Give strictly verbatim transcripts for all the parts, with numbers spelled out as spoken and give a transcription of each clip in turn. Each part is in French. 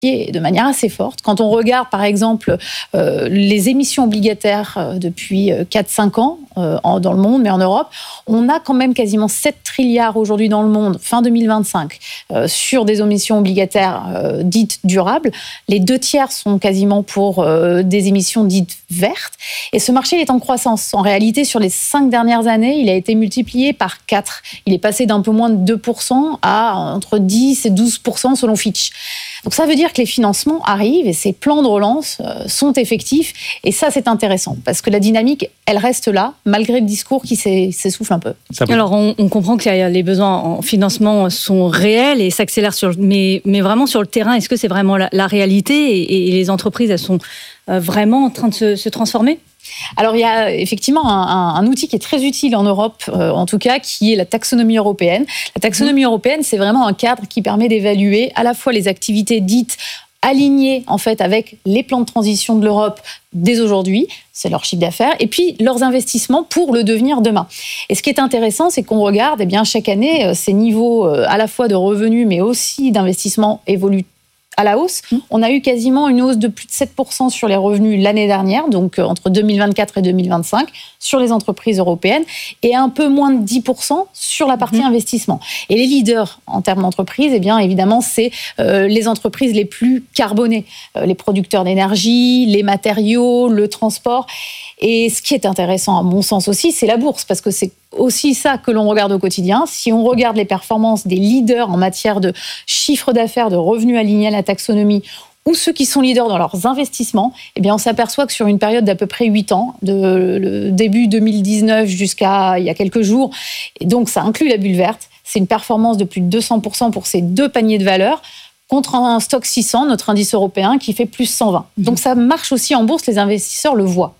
de manière assez forte. Quand on regarde, par exemple, euh, les émissions obligataires euh, depuis quatre à cinq ans euh, en, dans le monde, mais en Europe, on a quand même quasiment sept trilliards aujourd'hui dans le monde, fin deux mille vingt-cinq, euh, sur des émissions obligataires euh, dites durables. Les deux tiers sont quasiment pour euh, des émissions dites vertes. Et ce marché il est en croissance. En réalité, sur les cinq dernières années, il a été multiplié par quatre. Il est passé d'un peu moins de deux pour cent à entre dix et douze pour cent selon Fitch. Donc ça veut dire que les financements arrivent et ces plans de relance euh, sont effectifs. Et ça, c'est intéressant parce que la dynamique, elle reste là, malgré le discours qui s'essouffle un peu. Alors, on, on comprend que les besoins en financement sont réels et s'accélèrent, sur, mais, mais vraiment sur le terrain, est-ce que c'est vraiment la, la réalité et, et les entreprises, elles sont euh, vraiment en train de se, se transformer ? Alors, il y a effectivement un, un, un outil qui est très utile en Europe, euh, en tout cas, qui est la taxonomie européenne. La taxonomie mmh. européenne, c'est vraiment un cadre qui permet d'évaluer à la fois les activités dites alignées, en fait, avec les plans de transition de l'Europe dès aujourd'hui, c'est leur chiffre d'affaires, et puis leurs investissements pour le devenir demain. Et ce qui est intéressant, c'est qu'on regarde, eh bien, chaque année, ces niveaux euh, à la fois de revenus, mais aussi d'investissement évoluent à la hausse. On a eu quasiment une hausse de plus de sept pour cent sur les revenus l'année dernière, donc entre deux mille vingt-quatre et deux mille vingt-cinq, sur les entreprises européennes, et un peu moins de dix pour cent sur la partie mmh. investissement. Et les leaders en termes d'entreprises, eh bien, évidemment, c'est euh, les entreprises les plus carbonées, euh, les producteurs d'énergie, les matériaux, le transport. Et ce qui est intéressant, à mon sens aussi, c'est la bourse, parce que c'est aussi ça que l'on regarde au quotidien. Si on regarde les performances des leaders en matière de chiffre d'affaires, de revenus alignés à la taxonomie, ou ceux qui sont leaders dans leurs investissements, eh bien on s'aperçoit que sur une période d'à peu près huit ans, de le début deux mille dix-neuf jusqu'à il y a quelques jours, et donc ça inclut la bulle verte, c'est une performance de plus de deux cents pour cent pour ces deux paniers de valeurs, contre un stock six cents, notre indice européen, qui fait plus cent vingt. Donc ça marche aussi en bourse, les investisseurs le voient.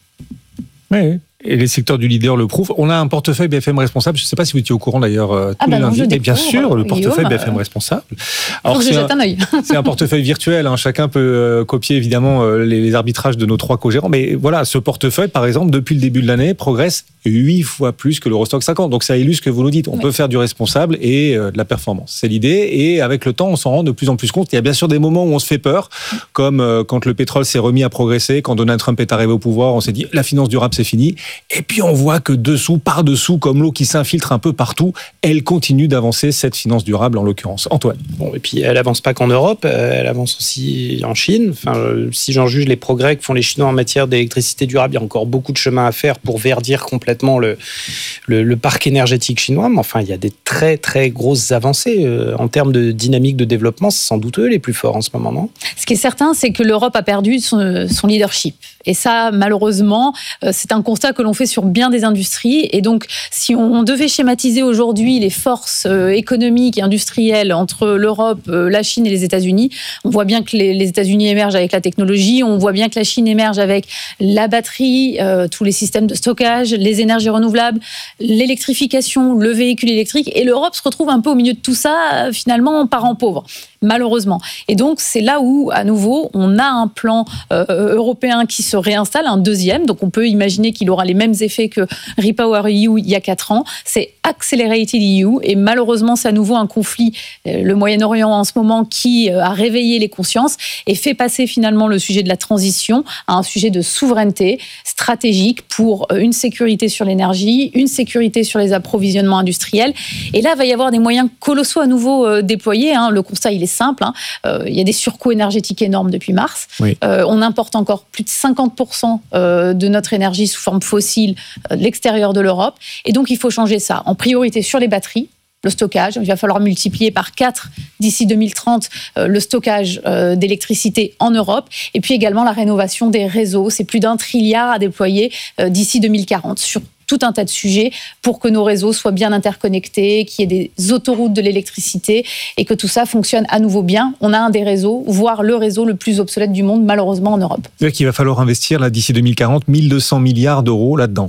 Oui, et les secteurs du leader le prouvent. On a un portefeuille B F M responsable. Je ne sais pas si vous étiez au courant d'ailleurs euh, tous ah bah les non, lundis. Mais bien sûr, le portefeuille Guillaume, B F M responsable. Alors, faut que je jette un œil. C'est un portefeuille virtuel. Hein. Chacun peut euh, copier évidemment euh, les, les arbitrages de nos trois co-gérants. Mais voilà, ce portefeuille, par exemple, depuis le début de l'année, progresse huit fois plus que l'Eurostoxx cinquante. Donc ça illustre ce que vous nous dites. On oui. peut faire du responsable et euh, de la performance. C'est l'idée. Et avec le temps, on s'en rend de plus en plus compte. Il y a bien sûr des moments où on se fait peur, comme euh, quand le pétrole s'est remis à progresser, quand Donald Trump est arrivé au pouvoir, on s'est dit la finance durable c'est fini. Et puis on voit que dessous, par-dessous, comme l'eau qui s'infiltre un peu partout, elle continue d'avancer, cette finance durable en l'occurrence. Antoine. Bon, et puis elle avance pas qu'en Europe, elle avance aussi en Chine. Enfin, si j'en juge les progrès que font les Chinois en matière d'électricité durable, il y a encore beaucoup de chemin à faire pour verdir complètement le, le, le parc énergétique chinois. Mais enfin, il y a des très très grosses avancées en termes de dynamique de développement. C'est sans doute eux les plus forts en ce moment, non ? Ce qui est certain, c'est que l'Europe a perdu son, son leadership. Et ça, malheureusement, c'est un constat que l'on fait sur bien des industries. Et donc, si on devait schématiser aujourd'hui les forces économiques et industrielles entre l'Europe, la Chine et les États-Unis, on voit bien que les États-Unis émergent avec la technologie, on voit bien que la Chine émerge avec la batterie, euh, tous les systèmes de stockage, les énergies renouvelables, l'électrification, le véhicule électrique. Et l'Europe se retrouve un peu au milieu de tout ça, finalement, parent pauvre, malheureusement. Et donc, c'est là où, à nouveau, on a un plan euh, européen qui se réinstalle, un deuxième. Donc, on peut imaginer qu'il aura les mêmes effets que Repower E U il y a quatre ans. C'est Accelerated E U. Et malheureusement, c'est à nouveau un conflit, euh, le Moyen-Orient en ce moment, qui euh, a réveillé les consciences et fait passer finalement le sujet de la transition à un sujet de souveraineté stratégique pour euh, une sécurité sur l'énergie, une sécurité sur les approvisionnements industriels. Et là, il va y avoir des moyens colossaux à nouveau euh, déployés. Hein. Le constat, il est simple. Hein. Euh, il y a des surcoûts énergétiques énormes depuis mars. Oui. Euh, on importe encore plus de cinquante pour cent de notre énergie sous forme fossile de l'extérieur de l'Europe. Et donc, il faut changer ça. En priorité sur les batteries, le stockage. Il va falloir multiplier par quatre d'ici deux mille trente euh, le stockage euh, d'électricité en Europe. Et puis également la rénovation des réseaux. C'est plus d'un trilliard à déployer euh, d'ici deux mille quarante sur tout un tas de sujets pour que nos réseaux soient bien interconnectés, qu'il y ait des autoroutes de l'électricité et que tout ça fonctionne à nouveau bien. On a un des réseaux, voire le réseau le plus obsolète du monde, malheureusement, en Europe. C'est-à-dire qu'il va falloir investir là, d'ici deux mille quarante mille deux cents milliards d'euros là-dedans. Oui,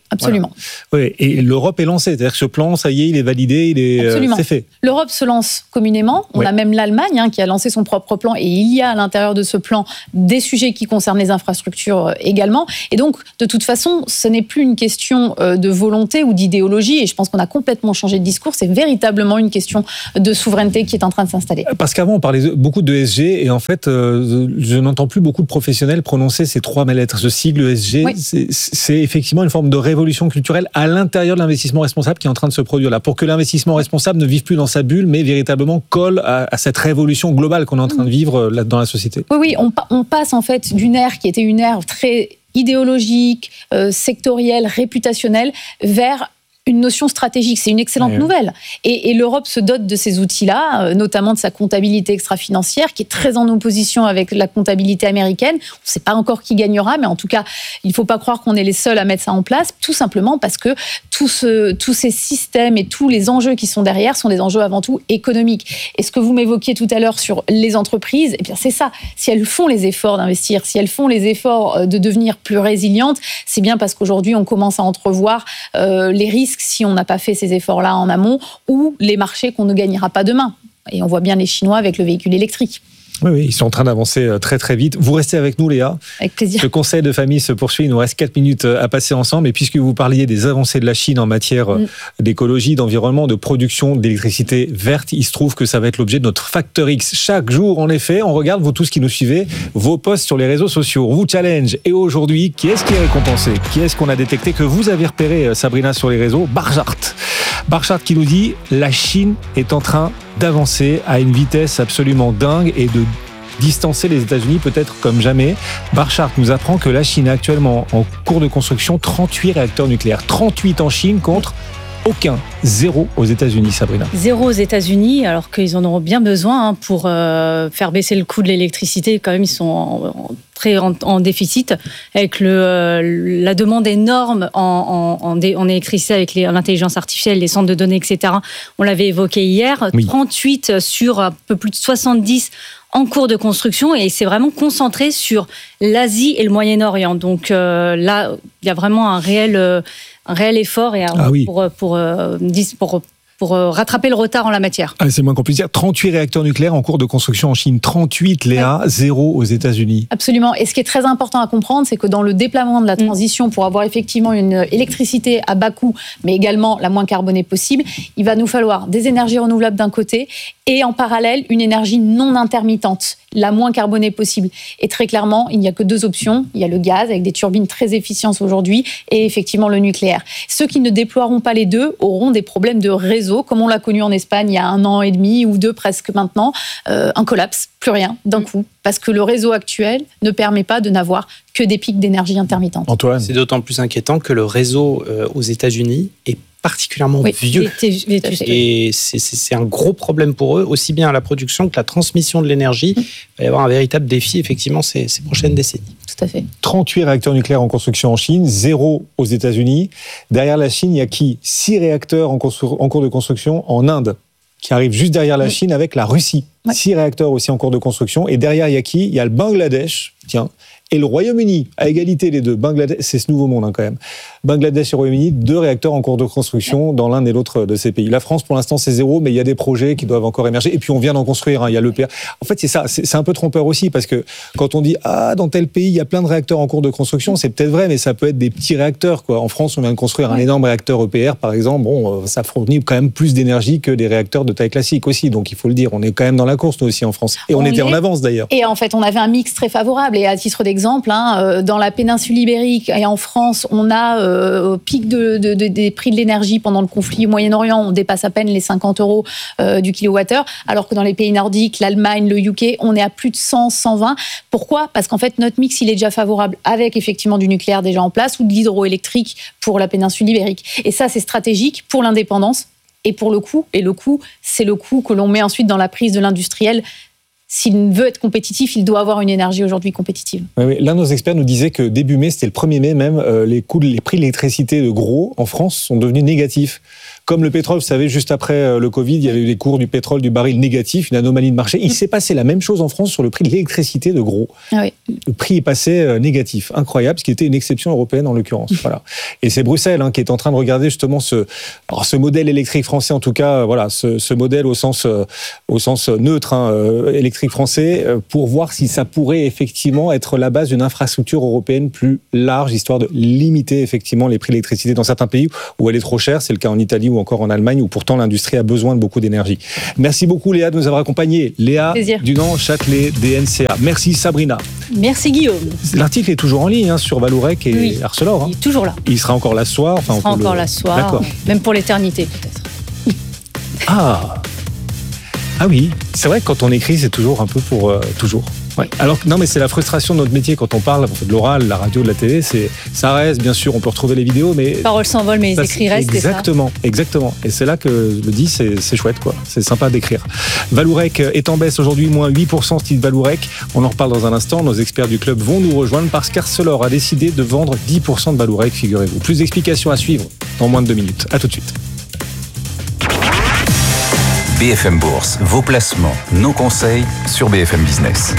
Absolument. Voilà. Oui, et l'Europe est lancée, c'est-à-dire que ce plan, ça y est, il est validé, il est, euh, c'est fait. L'Europe se lance communément. On oui. a même l'Allemagne hein, qui a lancé son propre plan, et il y a à l'intérieur de ce plan des sujets qui concernent les infrastructures également. Et donc, de toute façon, ce n'est plus une question de volonté ou d'idéologie, et je pense qu'on a complètement changé de discours. C'est véritablement une question de souveraineté qui est en train de s'installer. Parce qu'avant, on parlait beaucoup de E S G, et en fait, euh, je n'entends plus beaucoup de professionnels prononcer ces trois lettres. Ce sigle E S G, oui. c'est, c'est effectivement une forme de révolution culturelle à l'intérieur de l'investissement responsable qui est en train de se produire là, pour que l'investissement responsable ne vive plus dans sa bulle, mais véritablement colle à, à cette révolution globale qu'on est en train de vivre là, dans la société. Oui, oui, on, on passe en fait d'une ère qui était une ère très idéologique, euh, sectorielle, réputationnelle, vers une notion stratégique. C'est une excellente oui. nouvelle. Et, et l'Europe se dote de ces outils-là, notamment de sa comptabilité extra-financière, qui est très en opposition avec la comptabilité américaine. On ne sait pas encore qui gagnera, mais en tout cas, il ne faut pas croire qu'on est les seuls à mettre ça en place, tout simplement parce que tout ce, tous ces systèmes et tous les enjeux qui sont derrière sont des enjeux avant tout économiques. Et ce que vous m'évoquiez tout à l'heure sur les entreprises, eh bien c'est ça. Si elles font les efforts d'investir, si elles font les efforts de devenir plus résilientes, c'est bien parce qu'aujourd'hui, on commence à entrevoir euh, les risques si on n'a pas fait ces efforts-là en amont, ou les marchés qu'on ne gagnera pas demain. Et on voit bien les Chinois avec le véhicule électrique. Oui, oui, ils sont en train d'avancer très très vite. Vous restez avec nous, Léa. Avec plaisir. Le conseil de famille se poursuit. Il nous reste quatre minutes à passer ensemble. Et puisque vous parliez des avancées de la Chine en matière mm. d'écologie, d'environnement, de production d'électricité verte, il se trouve que ça va être l'objet de notre Facteur X. Chaque jour, en effet, on regarde, vous tous qui nous suivez, vos posts sur les réseaux sociaux. On vous challenge. Et aujourd'hui, qui est-ce qui est récompensé ? Qui est-ce qu'on a détecté que vous avez repéré, Sabrina, sur les réseaux ? Barjart. Barjart qui nous dit « La Chine est en train d'avancer à une vitesse absolument dingue et de distancer les États-Unis peut-être comme jamais. Barjart nous apprend que la Chine a actuellement en cours de construction trente-huit réacteurs nucléaires. trente-huit en Chine contre aucun. Zéro aux États-Unis, Sabrina. Zéro aux États-Unis, alors qu'ils en auront bien besoin hein, pour euh, faire baisser le coût de l'électricité. Quand même, ils sont en, en, très en, en déficit avec le, euh, la demande énorme en, en, en, dé, en électricité avec les, l'intelligence artificielle, les centres de données, et cetera. On l'avait évoqué hier. Oui. trente-huit sur un peu plus de soixante-dix en cours de construction, et c'est vraiment concentré sur l'Asie et le Moyen-Orient. Donc euh, là, il y a vraiment un réel, euh, un réel effort et, ah oui. pour, pour, pour, pour, pour rattraper le retard en la matière. Ah, c'est moins qu'on puisse dire. trente-huit réacteurs nucléaires en cours de construction en Chine. trente-huit, Léa, ouais. zéro aux États-Unis. Absolument. Et ce qui est très important à comprendre, c'est que dans le déploiement de la transition, pour avoir effectivement une électricité à bas coût, mais également la moins carbonée possible, il va nous falloir des énergies renouvelables d'un côté et en parallèle, une énergie non intermittente, la moins carbonée possible. Et très clairement, il n'y a que deux options. Il y a le gaz, avec des turbines très efficientes aujourd'hui, et effectivement le nucléaire. Ceux qui ne déploieront pas les deux auront des problèmes de réseau, comme on l'a connu en Espagne il y a un an et demi, ou deux presque maintenant. Euh, un collapse, plus rien, d'un coup. Parce que le réseau actuel ne permet pas de n'avoir que des pics d'énergie intermittente. Antoine. C'est d'autant plus inquiétant que le réseau euh, aux États-Unis est particulièrement oui, vieux. Et c'est, c'est, c'est un gros problème pour eux, aussi bien à la production que la transmission de l'énergie. Il va y avoir un véritable défi, effectivement, ces, ces prochaines décennies. Tout à fait. trente-huit réacteurs nucléaires en construction en Chine, zéro aux États-Unis. Derrière la Chine, il y a qui ? six réacteurs en, constru- en cours de construction en Inde, qui arrive juste derrière la Chine avec la Russie. Ouais. Six réacteurs aussi en cours de construction. Et derrière, il y a qui ? Il y a le Bangladesh, tiens, et le Royaume-Uni, à égalité les deux. Bangladesh, c'est ce nouveau monde hein, quand même. Bangladesh et Royaume-Uni, deux réacteurs en cours de construction dans l'un et l'autre de ces pays. La France, pour l'instant, c'est zéro, mais il y a des projets qui doivent encore émerger. Et puis, on vient d'en construire. Hein, il y a l'E P R. En fait, c'est ça. C'est, c'est un peu trompeur aussi, parce que quand on dit « Ah, dans tel pays, il y a plein de réacteurs en cours de construction », c'est peut-être vrai, mais ça peut être des petits réacteurs, quoi. En France, on vient de construire un énorme réacteur E P R, par exemple. Bon, ça fournit quand même plus d'énergie que des réacteurs de taille classique aussi. Donc, il faut le dire, on est quand même dans la course, nous aussi, en France. Et on, on était est... en avance, d'ailleurs. Et en fait, on avait un mix très favorable. Et à titre d'exemple, hein, euh, dans la péninsule ibérique et en France, on a euh, au pic de, de, de, des prix de l'énergie pendant le conflit au Moyen-Orient, on dépasse à peine les cinquante euros euh, du kilowattheure, alors que dans les pays nordiques, l'Allemagne, le U K, on est à plus de cent, cent vingt. Pourquoi ? Parce qu'en fait, notre mix, il est déjà favorable avec effectivement du nucléaire déjà en place ou de l'hydroélectrique pour la péninsule ibérique. Et ça, c'est stratégique pour l'indépendance et pour le coût. Et le coût, c'est le coût que l'on met ensuite dans la prise de l'industriel. S'il veut être compétitif, il doit avoir une énergie aujourd'hui compétitive. Oui, oui. L'un de nos experts nous disait que début mai, c'était le premier mai même, euh, les coûts, les prix de l'électricité de gros en France sont devenus négatifs. Comme le pétrole, vous savez, juste après le Covid, il y avait eu des cours du pétrole, du baril négatif, une anomalie de marché. Il s'est passé la même chose en France sur le prix de l'électricité de gros. Ah oui. Le prix est passé négatif, incroyable, ce qui était une exception européenne en l'occurrence. Voilà. Et c'est Bruxelles hein, qui est en train de regarder justement ce, alors ce modèle électrique français, en tout cas, voilà, ce, ce modèle au sens, euh, au sens neutre, hein, euh, électrique français, euh, pour voir si ça pourrait effectivement être la base d'une infrastructure européenne plus large, histoire de limiter effectivement les prix de l'électricité dans certains pays où elle est trop chère. C'est le cas en Italie ou encore en Allemagne, où pourtant l'industrie a besoin de beaucoup d'énergie. Merci beaucoup Léa de nous avoir accompagnés. Léa Dunant-Châtelet, D N C A. Merci Sabrina. Merci Guillaume. L'article est toujours en ligne hein, sur Vallourec et oui, Arcelor. Hein. Il est toujours là. Il sera encore là ce soir. Enfin, il sera encore le... là ce soir. D'accord. Même pour l'éternité peut-être. Ah Ah oui, c'est vrai que quand on écrit, c'est toujours un peu pour euh, toujours. Ouais. Alors non, mais c'est la frustration de notre métier quand on parle on fait de l'oral, la radio, de la télé. C'est ça reste bien sûr, on peut retrouver les vidéos, mais les paroles s'envolent, mais les écrits restent. Exactement, exactement. Et c'est là que je le dis, c'est, c'est chouette quoi. C'est sympa d'écrire. Vallourec est en baisse aujourd'hui, moins huit pour cent style Vallourec. On en reparle dans un instant. Nos experts du club vont nous rejoindre parce qu'Arcelor a décidé de vendre dix pour cent de Vallourec, figurez-vous. Plus d'explications à suivre dans moins de deux minutes. À tout de suite. B F M Bourse, vos placements, nos conseils sur B F M Business.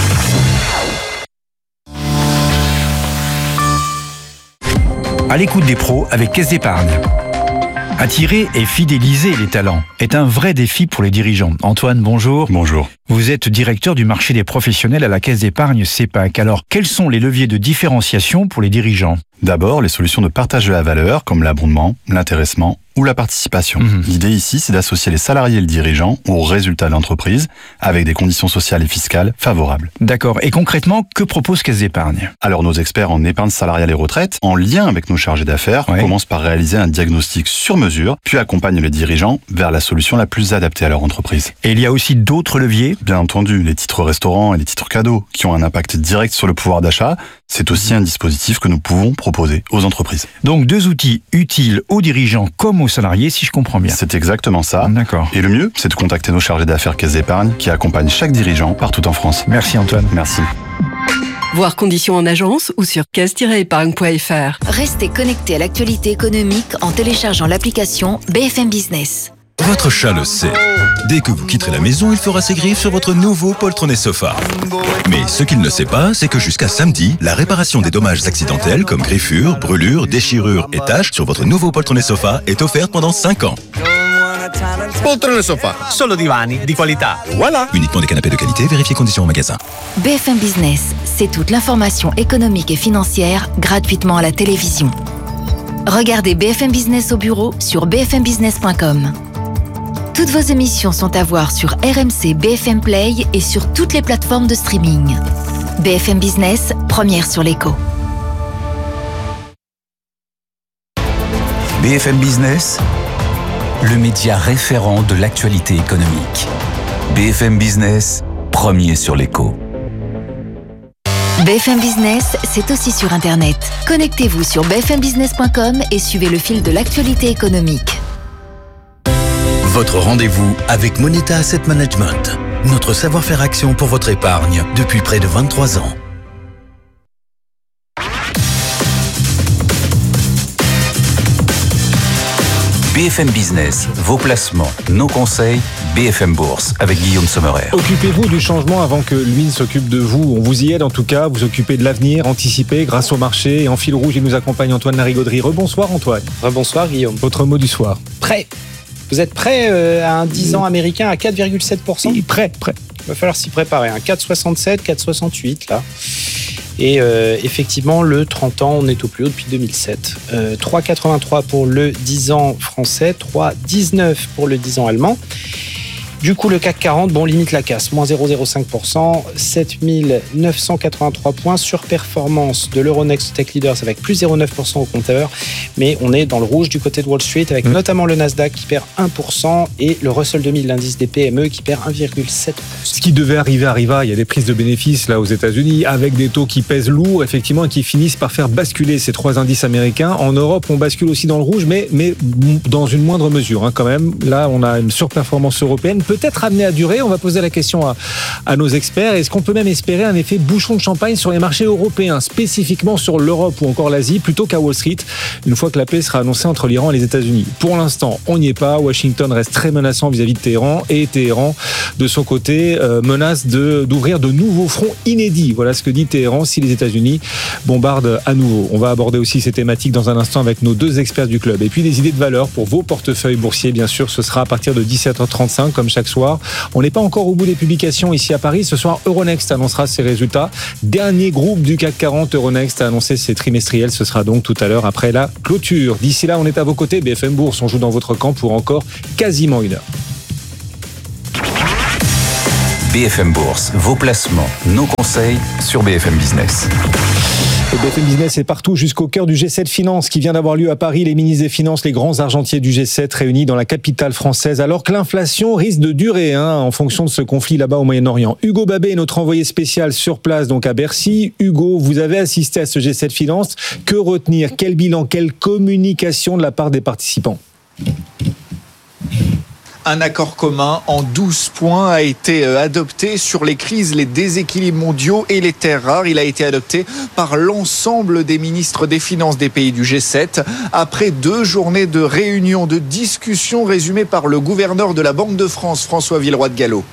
À l'écoute des pros avec Caisse d'Épargne. Attirer et fidéliser les talents est un vrai défi pour les dirigeants. Antoine, bonjour. Bonjour. Vous êtes directeur du marché des professionnels à la Caisse d'Épargne CEPAC. Alors, quels sont les leviers de différenciation pour les dirigeants ? D'abord, les solutions de partage de la valeur, comme l'abondement, l'intéressement ou la participation. Mmh. L'idée ici, c'est d'associer les salariés et le dirigeant aux résultats de l'entreprise avec des conditions sociales et fiscales favorables. D'accord. Et concrètement, que propose Caisse d'Épargne ? Alors, nos experts en épargne salariale et retraite, en lien avec nos chargés d'affaires, ouais. commencent par réaliser un diagnostic sur mesure, puis accompagnent les dirigeants vers la solution la plus adaptée à leur entreprise. Et il y a aussi d'autres leviers ? Bien entendu, les titres restaurants et les titres cadeaux, qui ont un impact direct sur le pouvoir d'achat, c'est aussi un dispositif que nous pouvons proposer aux entreprises. Donc, deux outils utiles aux dirigeants comme aux salariés, si je comprends bien. C'est exactement ça. D'accord. Et le mieux, c'est de contacter nos chargés d'affaires Caisse d'Épargne qui accompagnent chaque dirigeant partout en France. Merci Antoine. Merci. Voir conditions en agence ou sur caisse tiret épargne point f r. Restez connecté à l'actualité économique en téléchargeant l'application B F M Business. Votre chat le sait. Dès que vous quitterez la maison, il fera ses griffes sur votre nouveau poltronné sofa. Mais ce qu'il ne sait pas, c'est que jusqu'à samedi, la réparation des dommages accidentels comme griffures, brûlures, déchirures et taches sur votre nouveau poltronné sofa est offerte pendant cinq ans. Poltrone sofa, solo divani di qualità. Voilà. Uniquement des canapés de qualité, vérifiez conditions au magasin. B F M Business, c'est toute l'information économique et financière gratuitement à la télévision. Regardez B F M Business au bureau sur b f m business point com. Toutes vos émissions sont à voir sur R M C B F M Play et sur toutes les plateformes de streaming. B F M Business, première sur l'écho. B F M Business, le média référent de l'actualité économique. B F M Business, premier sur l'écho. B F M Business, c'est aussi sur Internet. Connectez-vous sur b f m business point com et suivez le fil de l'actualité économique. Votre rendez-vous avec Moneta Asset Management. Notre savoir-faire action pour votre épargne depuis près de vingt-trois ans. B F M Business, vos placements, nos conseils, B F M Bourse avec Guillaume Sommerer. Occupez-vous du changement avant que lui ne s'occupe de vous. On vous y aide en tout cas, vous occupez de l'avenir, anticipez grâce au marché. Et en fil rouge, il nous accompagne Antoine Larigauderie. Rebonsoir Antoine. Rebonsoir Guillaume. Votre mot du soir. Prêt. Vous êtes prêt euh, à un dix ans américain à quatre virgule sept pour cent ? Oui, prêt, prêt. Il va falloir s'y préparer. Un quatre virgule soixante-sept, quatre virgule soixante-huit là. Et euh, effectivement, le trente ans, on est au plus haut depuis deux mille sept. Euh, trois virgule quatre-vingt-trois pour le dix ans français, trois virgule dix-neuf pour le dix ans allemand. Du coup, le C A C quarante, bon, limite la casse, moins zéro virgule zéro cinq pour cent, sept mille neuf cent quatre-vingt-trois points, surperformance de l'Euronext Tech Leaders avec plus zéro virgule neuf pour cent au compteur, mais on est dans le rouge du côté de Wall Street avec mmh. notamment le Nasdaq qui perd un pour cent et le Russell deux mille, l'indice des P M E qui perd un virgule sept pour cent. Ce qui devait arriver arriva, il y a des prises de bénéfices là aux États-Unis avec des taux qui pèsent lourd effectivement et qui finissent par faire basculer ces trois indices américains. En Europe, on bascule aussi dans le rouge, mais, mais dans une moindre mesure hein, quand même. Là, on a une surperformance européenne. peut-être amené à durer. On va poser la question à, à nos experts. Est-ce qu'on peut même espérer un effet bouchon de champagne sur les marchés européens, spécifiquement sur l'Europe ou encore l'Asie, plutôt qu'à Wall Street, une fois que la paix sera annoncée entre l'Iran et les États-Unis? Pour l'instant, on n'y est pas. Washington reste très menaçant vis-à-vis de Téhéran, et Téhéran, de son côté, euh, menace de, d'ouvrir de nouveaux fronts inédits. Voilà ce que dit Téhéran si les États-Unis bombardent à nouveau. On va aborder aussi ces thématiques dans un instant avec nos deux experts du club. Et puis des idées de valeur pour vos portefeuilles boursiers, bien sûr. Ce sera à partir de dix-sept heures trente-cinq, comme chaque soir. On n'est pas encore au bout des publications ici à Paris. Ce soir, Euronext annoncera ses résultats. Dernier groupe du C A C quarante, Euronext a annoncé ses trimestriels. Ce sera donc tout à l'heure après la clôture. D'ici là, on est à vos côtés. B F M Bourse, on joue dans votre camp pour encore quasiment une heure. B F M Bourse, vos placements, nos conseils sur B F M Business. Et B F M Business est partout jusqu'au cœur du G sept Finance qui vient d'avoir lieu à Paris. Les ministres des Finances, les grands argentiers du G sept réunis dans la capitale française, alors que l'inflation risque de durer hein, en fonction de ce conflit là-bas au Moyen-Orient. Hugo Babet est notre envoyé spécial sur place donc à Bercy. Hugo, vous avez assisté à ce G sept Finance. Que retenir? Quel bilan? Quelle communication de la part des participants? Un accord commun en douze points a été adopté sur les crises, les déséquilibres mondiaux et les terres rares. Il a été adopté par l'ensemble des ministres des Finances des pays du G sept. Après deux journées de réunions, de discussions résumées par le gouverneur de la Banque de France, François Villeroy de Galhau.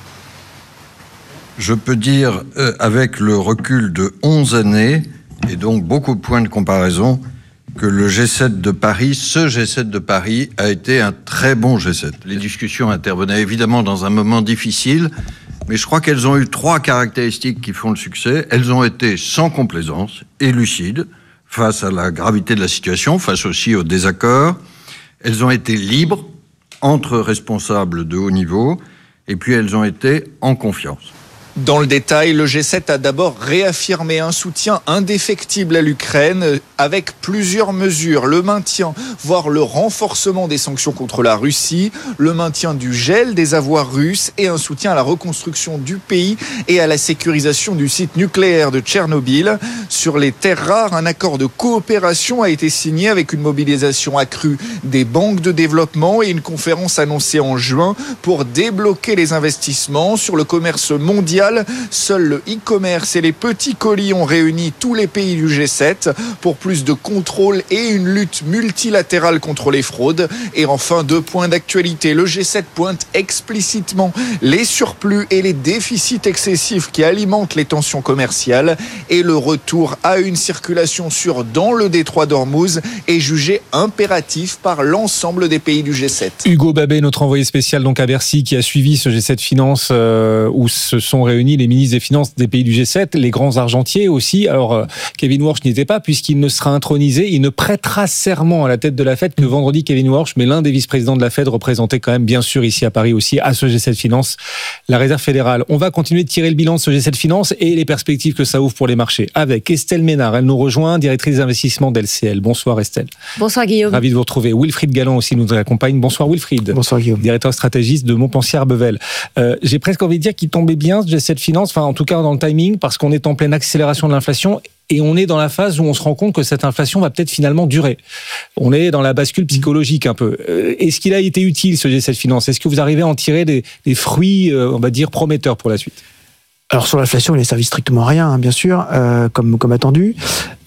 Je peux dire, euh, avec le recul de onze années, et donc beaucoup de points de comparaison, que le G sept de Paris, ce G sept de Paris, a été un très bon G sept. Les discussions intervenaient évidemment dans un moment difficile, mais je crois qu'elles ont eu trois caractéristiques qui font le succès. Elles ont été sans complaisance et lucides face à la gravité de la situation, face aussi aux désaccords. Elles ont été libres entre responsables de haut niveau, et puis elles ont été en confiance. Dans le détail, le G sept a d'abord réaffirmé un soutien indéfectible à l'Ukraine avec plusieurs mesures. Le maintien, voire le renforcement des sanctions contre la Russie, le maintien du gel des avoirs russes et un soutien à la reconstruction du pays et à la sécurisation du site nucléaire de Tchernobyl. Sur les terres rares, un accord de coopération a été signé avec une mobilisation accrue des banques de développement et une conférence annoncée en juin pour débloquer les investissements. Sur le commerce mondial, seul le e-commerce et les petits colis ont réuni tous les pays du G sept pour plus de contrôle et une lutte multilatérale contre les fraudes. Et enfin, deux points d'actualité. Le G sept pointe explicitement les surplus et les déficits excessifs qui alimentent les tensions commerciales, et le retour à une circulation sûre dans le détroit d'Ormuz est jugé impératif par l'ensemble des pays du G sept. Hugo Babet, notre envoyé spécial donc à Bercy, qui a suivi ce G sept Finance euh, où se sont réunis les ministres des Finances des pays du G sept, les grands argentiers aussi. Alors, euh, Kevin Warsh n'y était pas puisqu'il ne sera intronisé. Il ne prêtera serment à la tête de la Fed que vendredi, Kevin Warsh, mais l'un des vice-présidents de la Fed représentait quand même, bien sûr, ici à Paris aussi, à ce G sept Finance, la Réserve fédérale. On va continuer de tirer le bilan de ce G sept Finance et les perspectives que ça ouvre pour les marchés avec Estelle Ménard. Elle nous rejoint, directrice des investissements d'L C L. Bonsoir Estelle. Bonsoir Guillaume. Ravi de vous retrouver. Wilfried Galland aussi nous accompagne. Bonsoir Wilfried. Bonsoir Guillaume. Directeur stratégiste de Montpensier-Arbevel. Euh, j'ai presque envie de dire qu'il tombait bien ce G sept Finance, enfin en tout cas dans le timing, parce qu'on est en pleine accélération de l'inflation et on est dans la phase où on se rend compte que cette inflation va peut-être finalement durer. On est dans la bascule psychologique un peu. Est-ce qu'il a été utile ce G sept Finance? Est-ce que vous arrivez à en tirer des, des fruits, on va dire, prometteurs pour la suite? Alors sur l'inflation, il n'a servi strictement à rien, hein, bien sûr, euh, comme comme attendu.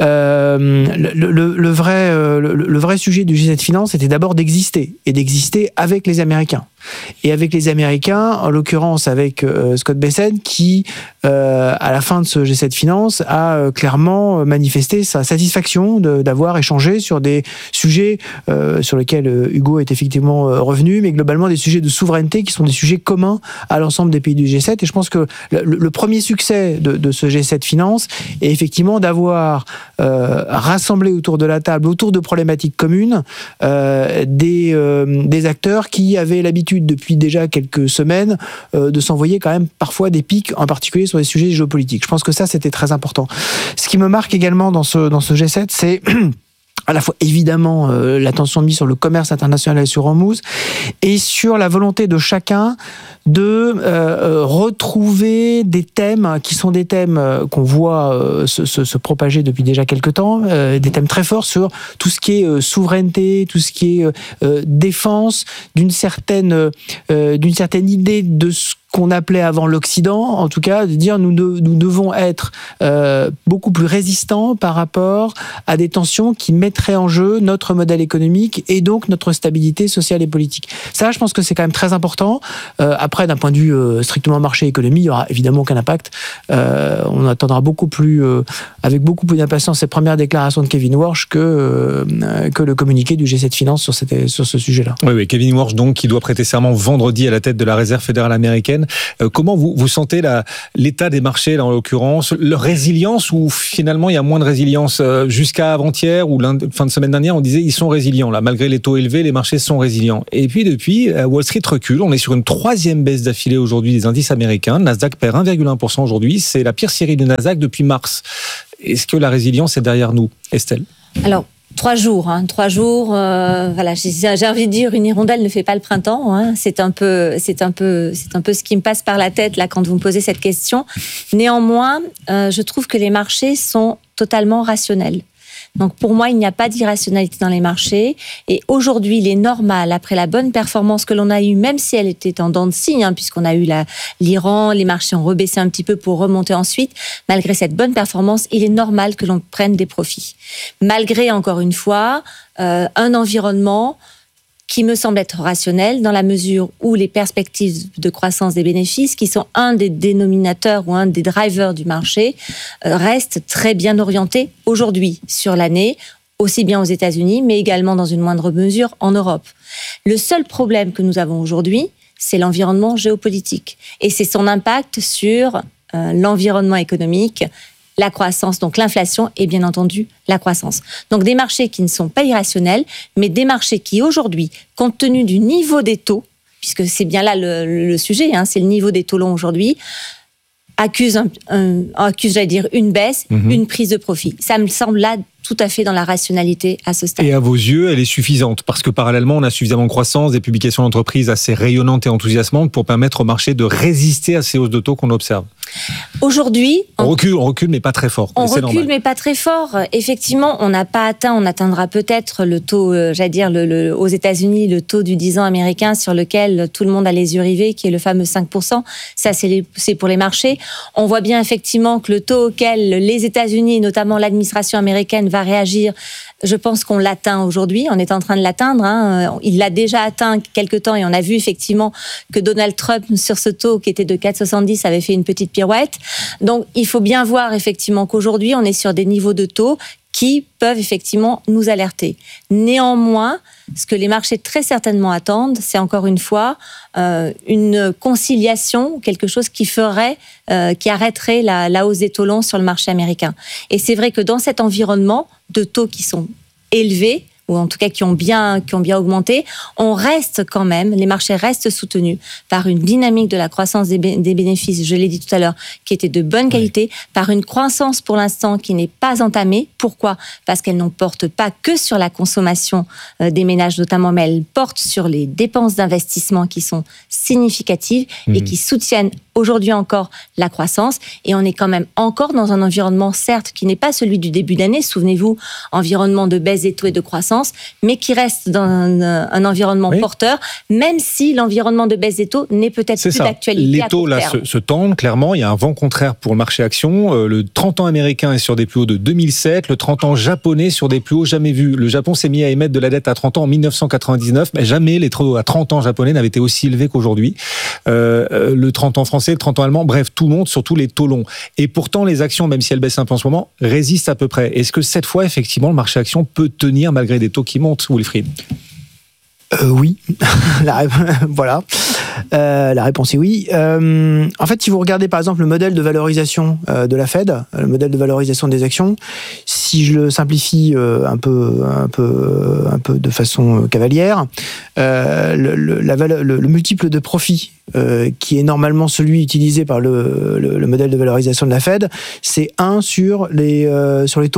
Euh, le, le, le vrai euh, le, le vrai sujet du G sept Finance était d'abord d'exister et d'exister avec les Américains. Et avec les Américains, en l'occurrence avec euh, Scott Bessent, qui, euh, à la fin de ce G sept Finance, a euh, clairement manifesté sa satisfaction de, d'avoir échangé sur des sujets euh, sur lesquels euh, Hugo est effectivement euh, revenu, mais globalement des sujets de souveraineté qui sont des sujets communs à l'ensemble des pays du G sept. Et je pense que le, le premier succès de, de ce G sept Finance est effectivement d'avoir euh, rassemblé autour de la table, autour de problématiques communes, euh, des, euh, des acteurs qui avaient l'habitude depuis déjà quelques semaines euh, de s'envoyer quand même parfois des pics, en particulier sur des sujets géopolitiques. Je pense que ça, c'était très important. Ce qui me marque également dans ce, dans ce G sept, c'est à la fois évidemment euh, l'attention mise sur le commerce international et sur Hormuz, et sur la volonté de chacun de euh, retrouver des thèmes qui sont des thèmes euh, qu'on voit euh, se, se, se propager depuis déjà quelques temps, euh, des thèmes très forts sur tout ce qui est euh, souveraineté, tout ce qui est euh, défense d'une certaine, euh, d'une certaine idée de ce qu'on appelait avant l'Occident, en tout cas, de dire nous, de, nous devons être euh, beaucoup plus résistants par rapport à des tensions qui mettraient en jeu notre modèle économique et donc notre stabilité sociale et politique. Ça, je pense que c'est quand même très important. Euh, après, d'un point de vue euh, strictement marché-économie, il n'y aura évidemment aucun impact. Euh, on attendra beaucoup plus, euh, avec beaucoup plus d'impatience ces premières déclarations de Kevin Warsh que, euh, que le communiqué du G sept Finance sur, cette, sur ce sujet-là. Oui, oui, Kevin Warsh, donc, qui doit prêter serment vendredi à la tête de la Réserve fédérale américaine. Euh, comment vous, vous sentez la, l'état des marchés, là, en l'occurrence, leur résilience, ou finalement il y a moins de résilience euh, jusqu'à avant-hier ou fin de semaine dernière, on disait ils sont résilients là, malgré les taux élevés, les marchés sont résilients. Et puis depuis, euh, Wall Street recule, on est sur une troisième baisse d'affilée aujourd'hui des indices américains. Nasdaq perd un virgule un pour cent aujourd'hui, c'est la pire série de Nasdaq depuis mars. Est-ce que la résilience est derrière nous, Estelle ? Alors, Trois jours, hein, trois jours. Euh, voilà, j'ai, j'ai envie de dire, une hirondelle ne fait pas le printemps. Hein, c'est un peu, c'est un peu, c'est un peu ce qui me passe par la tête là quand vous me posez cette question. Néanmoins, euh, je trouve que les marchés sont totalement rationnels. Donc pour moi, il n'y a pas d'irrationalité dans les marchés. Et aujourd'hui, il est normal, après la bonne performance que l'on a eue, même si elle était en dents de scie, hein, puisqu'on a eu la, l'Iran, les marchés ont rebaissé un petit peu pour remonter ensuite, malgré cette bonne performance, il est normal que l'on prenne des profits. Malgré, encore une fois, euh, un environnement qui me semble être rationnel dans la mesure où les perspectives de croissance des bénéfices, qui sont un des dénominateurs ou un des drivers du marché, euh, restent très bien orientés aujourd'hui sur l'année, aussi bien aux États-Unis, mais également dans une moindre mesure en Europe. Le seul problème que nous avons aujourd'hui, c'est l'environnement géopolitique. Et c'est son impact sur euh, l'environnement économique, la croissance, donc l'inflation et bien entendu la croissance. Donc des marchés qui ne sont pas irrationnels, mais des marchés qui aujourd'hui, compte tenu du niveau des taux, puisque c'est bien là le, le sujet, hein, c'est le niveau des taux longs aujourd'hui, accusent, un, un, accusent j'allais dire, une baisse, mmh. une prise de profit. Ça me semble là tout à fait dans la rationalité à ce stade. Et à vos yeux, elle est suffisante parce que parallèlement, on a suffisamment de croissance, des publications d'entreprises assez rayonnantes et enthousiasmantes pour permettre au marché de résister à ces hausses de taux qu'on observe. Aujourd'hui, on, on recule, on recule, mais pas très fort. On c'est recule, normal. mais pas très fort. Effectivement, on n'a pas atteint, on atteindra peut-être le taux, euh, j'allais dire, le, le, aux États-Unis, le taux du dix ans américain sur lequel tout le monde a les yeux rivés, qui est le fameux cinq pour cent. Ça, c'est, les, c'est pour les marchés. On voit bien effectivement que le taux auquel les États-Unis, notamment l'administration américaine, va réagir, je pense qu'on l'atteint aujourd'hui. On est en train de l'atteindre. Hein. Il l'a déjà atteint quelque temps et on a vu effectivement que Donald Trump, sur ce taux qui était de quatre virgule soixante-dix, avait fait une petite pirouette. Donc, il faut bien voir effectivement qu'aujourd'hui, on est sur des niveaux de taux qui peuvent effectivement nous alerter. Néanmoins, ce que les marchés très certainement attendent, c'est encore une fois euh, une conciliation, quelque chose qui ferait, euh, qui arrêterait la, la hausse des taux longs sur le marché américain. Et c'est vrai que dans cet environnement de taux qui sont élevés, ou en tout cas qui ont bien, qui ont bien augmenté, on reste quand même, les marchés restent soutenus par une dynamique de la croissance des, bé- des bénéfices, je l'ai dit tout à l'heure, qui était de bonne qualité, oui. par une croissance pour l'instant qui n'est pas entamée. Pourquoi ? Parce qu'elle ne porte pas que sur la consommation euh, des ménages notamment, mais elle porte sur les dépenses d'investissement qui sont significatives mmh. et qui soutiennent aujourd'hui encore la croissance. Et on est quand même encore dans un environnement, certes, qui n'est pas celui du début d'année, souvenez-vous, environnement de baisse des taux et de croissance, mais qui reste dans un, un environnement oui. porteur, même si l'environnement de baisse des taux n'est peut-être c'est plus ça. d'actualité. Les taux là se, se tendent, clairement, il y a un vent contraire pour le marché action. Euh, le trente ans américain est sur des plus hauts de deux mille sept, le trente ans japonais sur des plus hauts jamais vus. Le Japon s'est mis à émettre de la dette à trente ans en dix-neuf cent quatre-vingt-dix-neuf, mais jamais les taux à trente ans japonais n'avaient été aussi élevés qu'aujourd'hui. Euh, le trente ans français, le trente ans allemand, bref, tout monte, surtout les taux longs. Et pourtant, les actions, même si elles baissent un peu en ce moment, résistent à peu près. Est-ce que cette fois, effectivement, le marché action peut tenir malgré des taux qui montent, Wilfried ? Euh, oui, la, voilà. Euh, la réponse est oui. Euh, en fait, si vous regardez par exemple le modèle de valorisation euh, de la Fed, le modèle de valorisation des actions, si je le simplifie euh, un peu, un peu, un peu de façon cavalière, euh, le, le, la, le, le multiple de profit euh, qui est normalement celui utilisé par le, le, le modèle de valorisation de la Fed, c'est un sur les euh, sur les taux longs.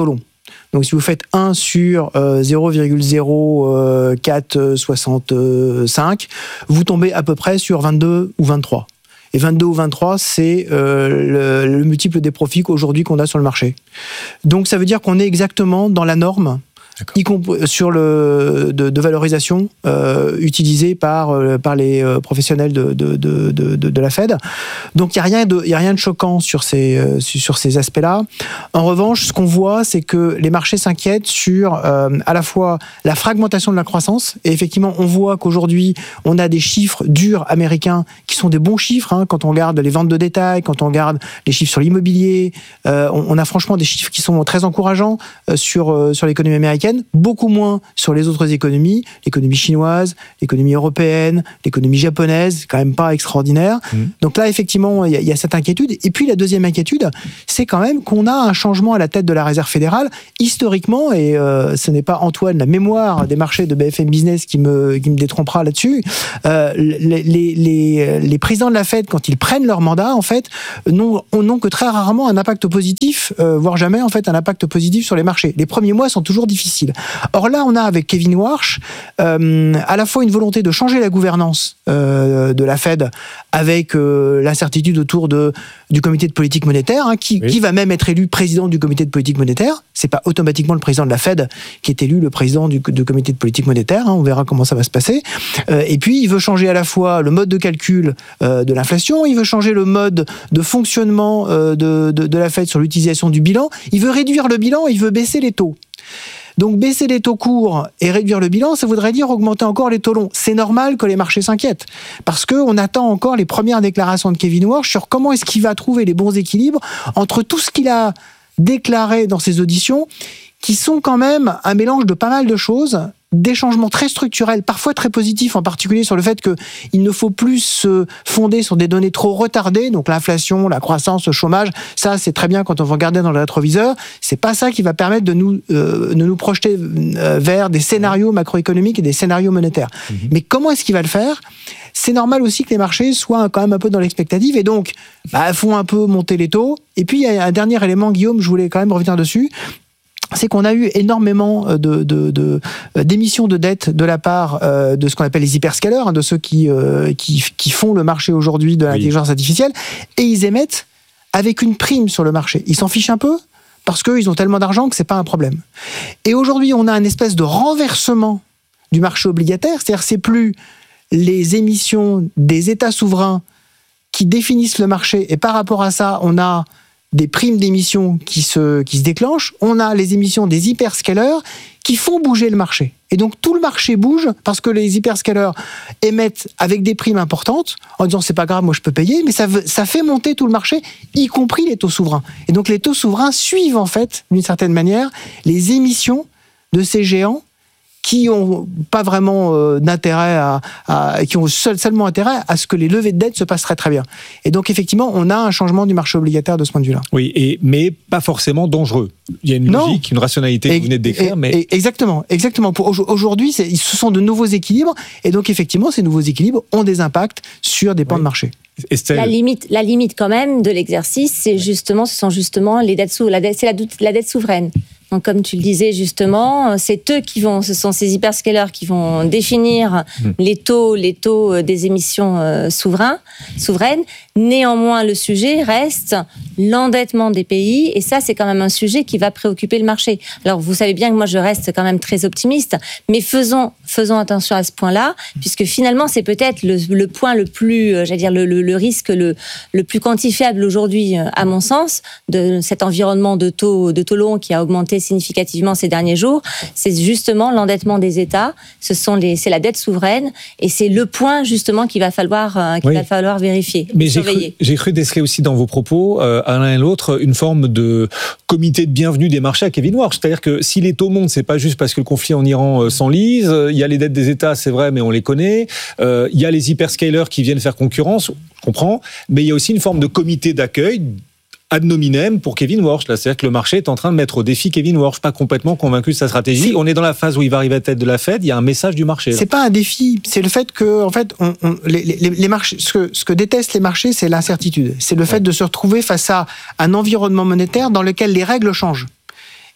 Donc si vous faites un sur euh, zéro virgule zéro quatre soixante-cinq, vous tombez à peu près sur vingt-deux ou vingt-trois. Et vingt-deux ou vingt-trois, c'est euh, le, le multiple des profits qu'aujourd'hui qu'on a sur le marché. Donc ça veut dire qu'on est exactement dans la norme y compris sur le de, de valorisation euh, utilisée par euh, par les euh, professionnels de de, de de de la Fed. Donc il y a rien de il y a rien de choquant sur ces euh, sur ces aspects-là. En revanche, ce qu'on voit, c'est que les marchés s'inquiètent sur euh, à la fois la fragmentation de la croissance, et effectivement on voit qu'aujourd'hui on a des chiffres durs américains qui sont des bons chiffres, hein, quand on regarde les ventes de détail, quand on regarde les chiffres sur l'immobilier, euh, on, on a franchement des chiffres qui sont très encourageants euh, sur euh, sur l'économie américaine. Beaucoup moins sur les autres économies, l'économie chinoise, l'économie européenne, l'économie japonaise, c'est quand même pas extraordinaire. Mmh. Donc là, effectivement, il y, y a cette inquiétude. Et puis la deuxième inquiétude, c'est quand même qu'on a un changement à la tête de la Réserve fédérale. Historiquement, et euh, ce n'est pas Antoine, la mémoire des marchés de B F M Business qui me, qui me détrompera là-dessus, euh, les, les, les, les présidents de la Fed, quand ils prennent leur mandat, en fait, n'ont, n'ont que très rarement un impact positif, euh, voire jamais en fait un impact positif sur les marchés. Les premiers mois sont toujours difficiles. Or là, on a avec Kevin Warsh euh, à la fois une volonté de changer la gouvernance euh, de la Fed avec euh, l'incertitude autour de, du comité de politique monétaire, hein, qui, oui. qui va même être élu président du comité de politique monétaire. C'est pas automatiquement le président de la Fed qui est élu le président du, du comité de politique monétaire. Hein, on verra comment ça va se passer. Euh, et puis, il veut changer à la fois le mode de calcul euh, de l'inflation, il veut changer le mode de fonctionnement euh, de, de, de la Fed sur l'utilisation du bilan, il veut réduire le bilan, il veut baisser les taux. Donc baisser les taux courts et réduire le bilan, ça voudrait dire augmenter encore les taux longs. C'est normal que les marchés s'inquiètent, parce qu'on attend encore les premières déclarations de Kevin Warsh sur comment est-ce qu'il va trouver les bons équilibres entre tout ce qu'il a déclaré dans ses auditions, qui sont quand même un mélange de pas mal de choses, des changements très structurels, parfois très positifs, en particulier sur le fait qu'il ne faut plus se fonder sur des données trop retardées, donc l'inflation, la croissance, le chômage, ça c'est très bien quand on va regarder dans le rétroviseur, c'est pas ça qui va permettre de nous, euh, de nous projeter euh, vers des scénarios macroéconomiques et des scénarios monétaires. Mmh. Mais comment est-ce qu'il va le faire ? C'est normal aussi que les marchés soient quand même un peu dans l'expectative, et donc bah, font un peu monter les taux. Et puis il y a un dernier élément, Guillaume, je voulais quand même revenir dessus, c'est qu'on a eu énormément de, de, de, d'émissions de dette de la part euh, de ce qu'on appelle les hyperscalers, hein, de ceux qui, euh, qui, qui font le marché aujourd'hui de l'intelligence oui. artificielle, et ils émettent avec une prime sur le marché. Ils s'en fichent un peu parce qu'ils ont tellement d'argent que c'est pas un problème. Et aujourd'hui, on a une espèce de renversement du marché obligataire, c'est-à-dire c'est plus les émissions des États souverains qui définissent le marché, et par rapport à ça, on a des primes d'émissions qui se, qui se déclenchent, on a les émissions des hyperscalers qui font bouger le marché. Et donc tout le marché bouge parce que les hyperscalers émettent avec des primes importantes, en disant c'est pas grave, moi je peux payer, mais ça, ça fait monter tout le marché, y compris les taux souverains. Et donc les taux souverains suivent en fait, d'une certaine manière, les émissions de ces géants qui n'ont pas vraiment euh, d'intérêt à, à, qui ont seul, seulement intérêt à ce que les levées de dette se passent très très bien. Et donc effectivement, on a un changement du marché obligataire de ce point de vue-là. Oui, et, mais pas forcément dangereux. Il y a une non. logique, une rationalité que vous venez de décrire. Et, mais... et, exactement, exactement. Pour, aujourd'hui, c'est, ce sont de nouveaux équilibres, et donc effectivement, ces nouveaux équilibres ont des impacts sur des pans oui. de marché. Estelle. La limite, la limite quand même de l'exercice, c'est justement, ce sont justement les dettes sous, la dette, c'est la, la dette souveraine. Donc, comme tu le disais justement, c'est eux qui vont, ce sont ces hyperscalers qui vont définir mmh. les taux, les taux des émissions euh, souverains, souveraines. Néanmoins, le sujet reste l'endettement des pays, et ça, c'est quand même un sujet qui va préoccuper le marché. Alors, vous savez bien que moi, je reste quand même très optimiste, mais faisons, faisons attention à ce point-là, puisque finalement, c'est peut-être le, le point le plus, j'allais dire, le, le, le risque le, le plus quantifiable aujourd'hui, à mon sens, de cet environnement de taux, de taux longs qui a augmenté significativement ces derniers jours. C'est justement l'endettement des États. Ce sont les, c'est la dette souveraine, et c'est le point justement qu'il va falloir, euh, qu'il oui. va falloir vérifier. Mais j'ai cru, j'ai cru déceler aussi dans vos propos, euh, à l'un et l'autre, une forme de comité de bienvenue des marchés à Kevin Warsh. C'est-à-dire que si les taux montent, c'est pas juste parce que le conflit en Iran euh, s'enlise. Il y a les dettes des États, c'est vrai, mais on les connaît. Euh, il y a les hyperscalers qui viennent faire concurrence, je comprends. Mais il y a aussi une forme de comité d'accueil ad nominem pour Kevin Warsh. Là, c'est-à-dire que le marché est en train de mettre au défi Kevin Warsh, pas complètement convaincu de sa stratégie. C'est... On est dans la phase où il va arriver à la tête de la Fed. Il y a un message du marché. Là. C'est pas un défi. C'est le fait que, en fait, on, on, les, les, les marchés, ce que, ce que détestent les marchés, c'est l'incertitude. C'est le fait ouais. de se retrouver face à un environnement monétaire dans lequel les règles changent.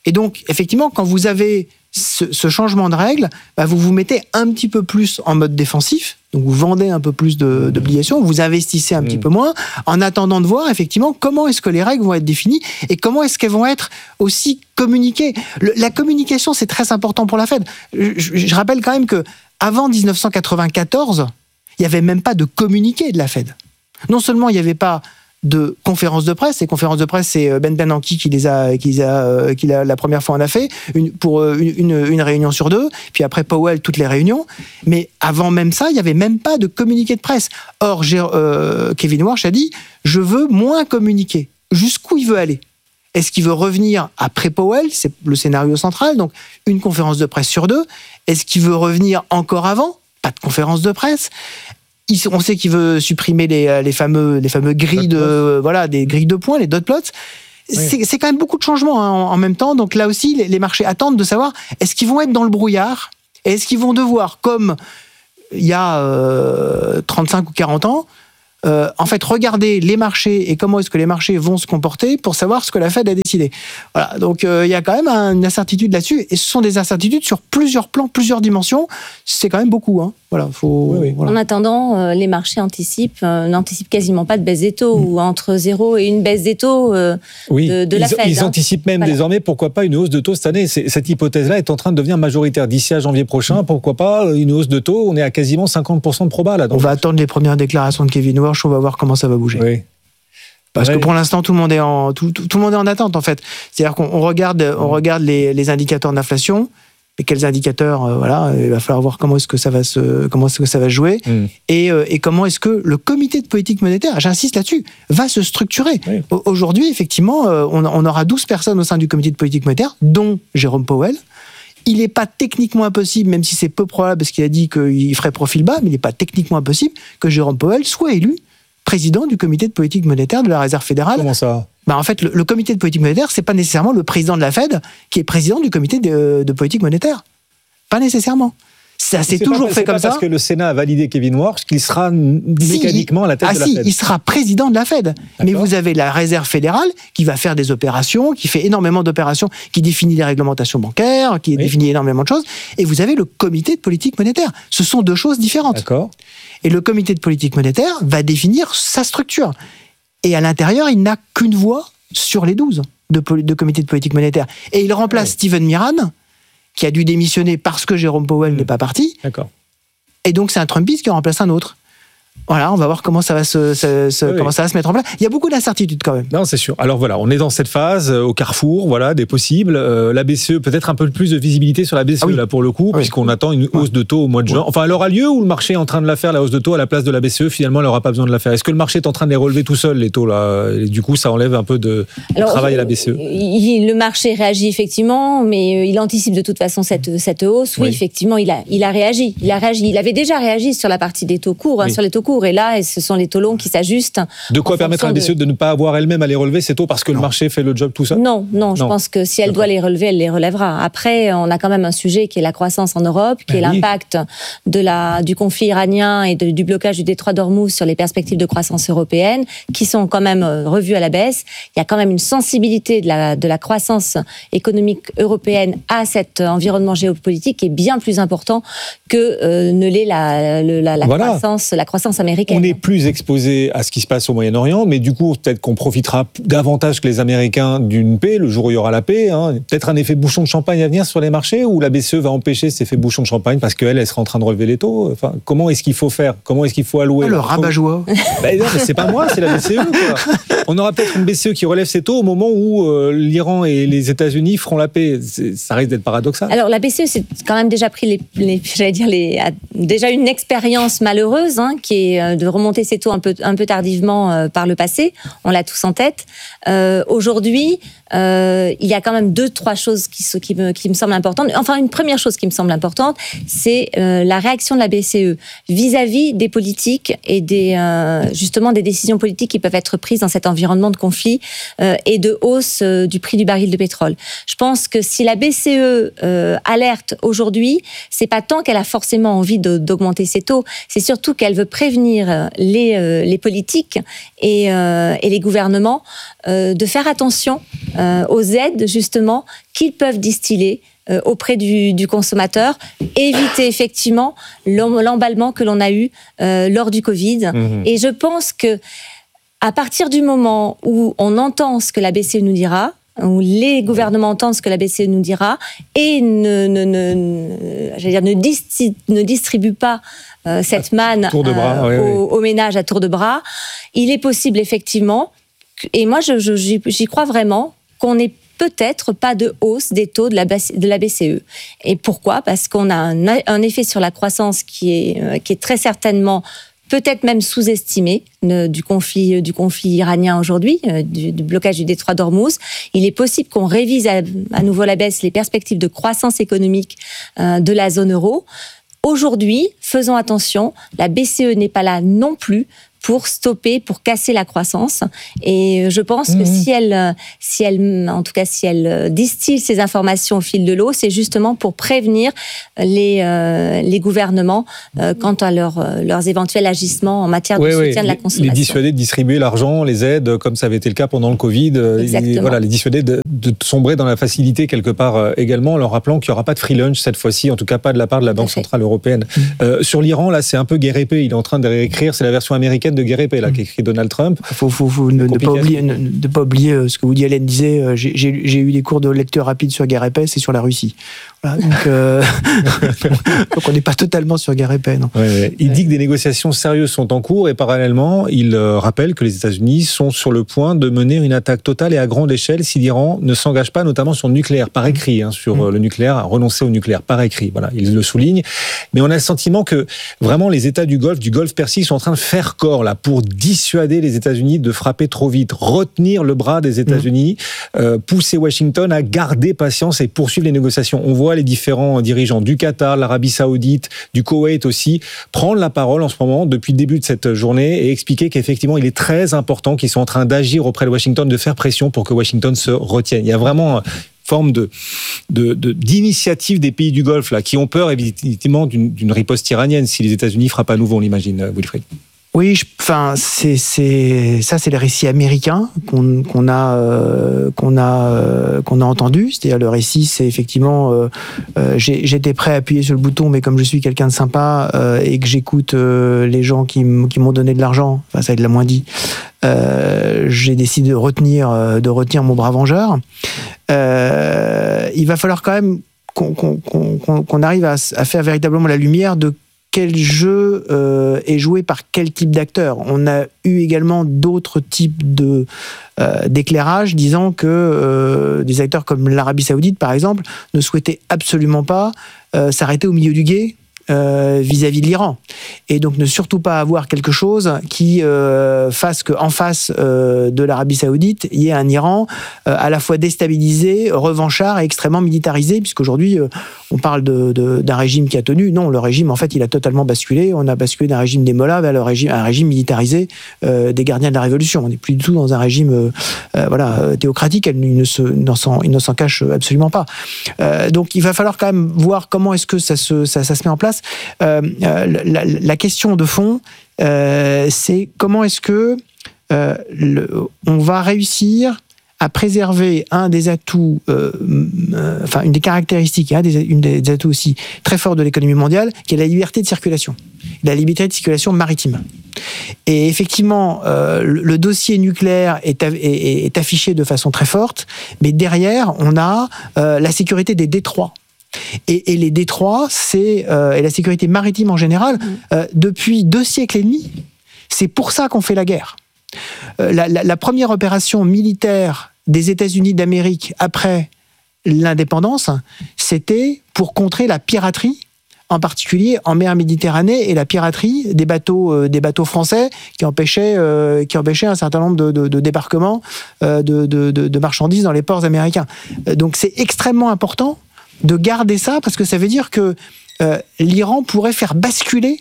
Et donc, effectivement, quand vous avez ce, ce changement de règle, bah, vous vous mettez un petit peu plus en mode défensif. Donc, vous vendez un peu plus de, d'obligations, vous investissez un mmh. petit peu moins, en attendant de voir, effectivement, comment est-ce que les règles vont être définies et comment est-ce qu'elles vont être aussi communiquées. Le, la communication, c'est très important pour la Fed. Je, je rappelle quand même que avant dix-neuf cent quatre-vingt-quatorze, il n'y avait même pas de communiqué de la Fed. Non seulement il n'y avait pas de conférences de presse. Ces conférences de presse, c'est Ben Bernanke qui les a, qui les a, qui la, la première fois en a fait, une, pour une, une, une réunion sur deux, puis après Powell, toutes les réunions. Mais avant même ça, il n'y avait même pas de communiqué de presse. Or, j'ai, euh, Kevin Warsh a dit, je veux moins communiquer. Jusqu'où il veut aller ? Est-ce qu'il veut revenir après Powell ? C'est le scénario central, donc une conférence de presse sur deux. Est-ce qu'il veut revenir encore avant ? Pas de conférence de presse. On sait qu'il veut supprimer les, les fameux, les fameux grilles de, voilà, des grilles de points, les dot plots. Oui. C'est, c'est quand même beaucoup de changements hein, en, en même temps. Donc là aussi, les, les marchés attendent de savoir est-ce qu'ils vont être dans le brouillard et est-ce qu'ils vont devoir, comme il y a euh, trente-cinq ou quarante ans, Euh, en fait, regarder les marchés et comment est-ce que les marchés vont se comporter pour savoir ce que la Fed a décidé. Voilà, donc euh, il y a quand même une incertitude là-dessus, et ce sont des incertitudes sur plusieurs plans, plusieurs dimensions. C'est quand même beaucoup. Hein. Voilà, faut, oui, oui. Voilà. En attendant, euh, les marchés anticipent, euh, n'anticipent quasiment pas de baisse des taux, mmh. ou entre zéro et une baisse des taux euh, oui. de, de ils, la Fed. Ils hein. anticipent même voilà. désormais, pourquoi pas, une hausse de taux cette année. C'est, cette hypothèse-là est en train de devenir majoritaire. D'ici à janvier prochain, pourquoi pas une hausse de taux ? On est à quasiment cinquante pour cent de proba là. Donc. On va attendre les premières déclarations de Kevin Warsh, on va voir comment ça va bouger. Oui. Parce ouais. que pour l'instant, tout le monde est en tout, tout, tout le monde est en attente en fait. C'est-à-dire qu'on on regarde, on regarde les, les indicateurs d'inflation. Et quels indicateurs, euh, voilà, il va falloir voir comment est-ce que ça va se, comment est-ce que ça va se jouer, mm. et, euh, et comment est-ce que le comité de politique monétaire, j'insiste là-dessus, va se structurer. Oui. Aujourd'hui, effectivement, euh, on, on aura douze personnes au sein du comité de politique monétaire, dont Jérôme Powell. Il n'est pas techniquement impossible, même si c'est peu probable, parce qu'il a dit qu'il ferait profil bas, mais il n'est pas techniquement impossible que Jérôme Powell soit élu président du comité de politique monétaire de la Réserve fédérale. Comment ça ? Ben en fait, le, le comité de politique monétaire, c'est pas nécessairement le président de la Fed qui est président du comité de, de politique monétaire. Pas nécessairement. Ça s'est toujours pas, fait comme pas ça. Parce que le Sénat a validé Kevin Warsh qu'il sera si, mécaniquement à la tête ah de la si, Fed. Il sera président de la Fed. D'accord. Mais vous avez la Réserve fédérale qui va faire des opérations, qui fait énormément d'opérations, qui définit les réglementations bancaires, qui oui. définit énormément de choses. Et vous avez le comité de politique monétaire. Ce sont deux choses différentes. D'accord. Et le comité de politique monétaire va définir sa structure. Et à l'intérieur, il n'a qu'une voix sur les douze de, de comité de politique monétaire. Et il remplace oui. Steven Miran, qui a dû démissionner parce que Jérôme Powell mmh. n'est pas parti. D'accord. Et donc, c'est un Trumpiste qui remplace un autre. Voilà, on va voir comment ça va se, se, se oui. comment ça va se mettre en place. Il y a beaucoup d'incertitudes quand même. Non, c'est sûr. Alors voilà, on est dans cette phase euh, au carrefour, voilà, des possibles. Euh, la B C E, peut-être un peu plus de visibilité sur la B C E ah oui. là pour le coup, ah oui. puisqu'on attend une hausse de taux au mois de juin. Enfin, elle aura lieu ou le marché est en train de la faire, la hausse de taux à la place de la B C E, finalement, elle n'aura pas besoin de la faire. Est-ce que le marché est en train de les relever tout seul, les taux là, et du coup, ça enlève un peu de Alors, travail à la B C E. Il, le marché réagit effectivement, mais il anticipe de toute façon cette cette hausse. Oui, oui. effectivement, il a il a réagi. Il a réagi. Il avait déjà réagi sur la partie des taux courts, hein, oui. sur les taux courts, et là, ce sont les taux longs qui s'ajustent. De quoi permettre à la B C E de... de ne pas avoir elle-même à les relever ces taux parce que non. le marché fait le job tout seul ? Non, non, je non. pense que si elle D'accord. doit les relever, elle les relèvera. Après, on a quand même un sujet qui est la croissance en Europe, qui ben est oui. l'impact de la, du conflit iranien et de, du blocage du détroit d'Ormuz sur les perspectives de croissance européenne, qui sont quand même revues à la baisse. Il y a quand même une sensibilité de la, de la croissance économique européenne à cet environnement géopolitique qui est bien plus important que euh, ne l'est la, la, la, voilà. croissance, la croissance américaine. On est plus exposé à ce qui se passe au Moyen-Orient, mais du coup, peut-être qu'on profitera davantage que les Américains d'une paix, le jour où il y aura la paix. Hein. Peut-être un effet bouchon de champagne à venir sur les marchés, ou la B C E va empêcher cet effet bouchon de champagne parce qu'elle, elle sera en train de relever les taux. Enfin, comment est-ce qu'il faut faire ? Comment est-ce qu'il faut allouer ? Ah, le rabat-joie. Ben non, mais c'est pas moi, c'est la B C E. Quoi. On aura peut-être une B C E qui relève ses taux au moment où euh, l'Iran et les États-Unis feront la paix. C'est, ça risque d'être paradoxal. Alors la B C E, c'est quand même déjà pris les, les j'allais dire les, a déjà une expérience malheureuse, hein, qui est de remonter ses taux un peu un peu tardivement euh, par le passé. On l'a tous en tête. Euh, aujourd'hui, euh, il y a quand même deux, trois choses qui, qui, me, qui me semblent importantes. Enfin, une première chose qui me semble importante, c'est euh, la réaction de la B C E vis-à-vis des politiques et des, euh, justement des décisions politiques qui peuvent être prises dans cet environnement de conflit euh, et de hausse euh, du prix du baril de pétrole. Je pense que si la B C E euh, alerte aujourd'hui, c'est pas tant qu'elle a forcément envie de, d'augmenter ses taux, c'est surtout qu'elle veut prévenir prévenir les, euh, les politiques et, euh, et les gouvernements euh, de faire attention euh, aux aides, justement, qu'ils peuvent distiller euh, auprès du, du consommateur, éviter effectivement l'emballement que l'on a eu euh, lors du Covid. Mmh. Et je pense que à partir du moment où on entend ce que la B C E nous dira, où les gouvernements entendent ce que la B C E nous dira et ne, ne, ne, j'allais dire, ne, disti- ne distribuent pas euh, cette manne bras, euh, oui, aux, oui. aux ménages à tour de bras, il est possible effectivement, et moi je, je, j'y, j'y crois vraiment, qu'on n'ait peut-être pas de hausse des taux de la, de la B C E. Et pourquoi ? Parce qu'on a un, un effet sur la croissance qui est, euh, qui est très certainement peut-être même sous-estimé euh, du conflit, du conflit iranien aujourd'hui, euh, du, du blocage du détroit d'Ormuz. Il est possible qu'on révise à, à nouveau la baisse les perspectives de croissance économique euh, de la zone euro. Aujourd'hui, faisons attention, la B C E n'est pas là non plus pour stopper, pour casser la croissance. Et je pense mmh. que si elle, si elle, en tout cas, si elle distille ces informations au fil de l'eau, c'est justement pour prévenir les, euh, les gouvernements euh, quant à leur, leurs éventuels agissements en matière de oui, soutien oui. de la consommation. Les dissuader de distribuer l'argent, les aides, comme ça avait été le cas pendant le Covid. Exactement. Et, voilà, les dissuader de, de sombrer dans la facilité quelque part également, en leur rappelant qu'il n'y aura pas de free lunch cette fois-ci, en tout cas pas de la part de la Banque Centrale Européenne. Mmh. Euh, sur l'Iran, là, c'est un peu guerre épée. Il est en train de réécrire, c'est la version américaine de guerre épée, là, qu'écrit Donald Trump. Il faut, faut, faut ne, ne, pas oublier, ne, ne pas oublier ce que Woody Allen disait. J'ai, j'ai, j'ai eu des cours de lecture rapide sur guerre épée, c'est sur la Russie. Voilà, donc, euh, donc on n'est pas totalement sur guerre épée. Non. Ouais, ouais. Il dit que des négociations sérieuses sont en cours et parallèlement, il rappelle que les États-Unis sont sur le point de mener une attaque totale et à grande échelle si l'Iran ne s'engage pas, notamment sur le nucléaire, par écrit, hein, sur mmh. le nucléaire, renoncer au nucléaire, par écrit. Voilà, il le souligne. Mais on a le sentiment que vraiment les États du Golfe, du Golfe Persique, sont en train de faire corps là pour dissuader les États-Unis de frapper trop vite, retenir le bras des États-Unis, mmh. euh, pousser Washington à garder patience et poursuivre les négociations. On voit les différents dirigeants du Qatar, l'Arabie Saoudite, du Koweït aussi, prendre la parole en ce moment depuis le début de cette journée et expliquer qu'effectivement il est très important qu'ils sont en train d'agir auprès de Washington, de faire pression pour que Washington se retienne. Il y a vraiment forme de, de, de, d'initiative des pays du Golfe là, qui ont peur évidemment d'une, d'une riposte iranienne si les États-Unis frappent à nouveau, on l'imagine, Wilfried. Oui, enfin, c'est, c'est, ça, c'est le récit américain qu'on, qu'on a, euh, qu'on a, euh, qu'on a entendu. C'est-à-dire le récit, c'est effectivement, euh, euh, j'ai, j'étais prêt à appuyer sur le bouton, mais comme je suis quelqu'un de sympa euh, et que j'écoute euh, les gens qui, m- qui m'ont donné de l'argent, enfin, ça, il l'a moins dit. Euh, j'ai décidé de retenir, euh, de retenir mon bras vengeur. Euh, il va falloir quand même qu'on, qu'on, qu'on, qu'on arrive à, à faire véritablement la lumière de quel jeu euh, est joué par quel type d'acteur. On a eu également d'autres types de, euh, d'éclairage disant que euh, des acteurs comme l'Arabie Saoudite, par exemple, ne souhaitaient absolument pas euh, s'arrêter au milieu du gué euh, vis-à-vis de l'Iran. Et donc ne surtout pas avoir quelque chose qui euh, fasse qu'en face euh, de l'Arabie Saoudite, il y ait un Iran euh, à la fois déstabilisé, revanchard et extrêmement militarisé, puisqu'aujourd'hui, euh, on parle de, de, d'un régime qui a tenu. Non, le régime, en fait, il a totalement basculé. On a basculé d'un régime des mollahs vers le régime, un régime militarisé euh, des gardiens de la Révolution. On n'est plus du tout dans un régime euh, euh, voilà, théocratique. Il ne, se, il ne s'en, il ne s'en cache absolument pas. Euh, donc, il va falloir quand même voir comment est-ce que ça se, ça, ça se met en place. Euh, la, la question de fond, euh, c'est comment est-ce que euh, le, on va réussir à préserver un des atouts, euh, euh, enfin une des caractéristiques, hein, des, une des atouts aussi très forts de l'économie mondiale, qui est la liberté de circulation, la liberté de circulation maritime. Et effectivement, euh, le, le dossier nucléaire est, est, est affiché de façon très forte, mais derrière, on a euh, la sécurité des détroits. Et, et les détroits, c'est euh, et la sécurité maritime en général, euh, depuis deux siècles et demi, c'est pour ça qu'on fait la guerre. Euh, la, la, la première opération militaire des États-Unis d'Amérique après l'indépendance, c'était pour contrer la piraterie, en particulier en mer Méditerranée, et la piraterie des bateaux, euh, des bateaux français qui empêchaient, euh, qui empêchaient un certain nombre de, de, de débarquements euh, de, de, de, de marchandises dans les ports américains. Euh, donc c'est extrêmement important de garder ça, parce que ça veut dire que euh, l'Iran pourrait faire basculer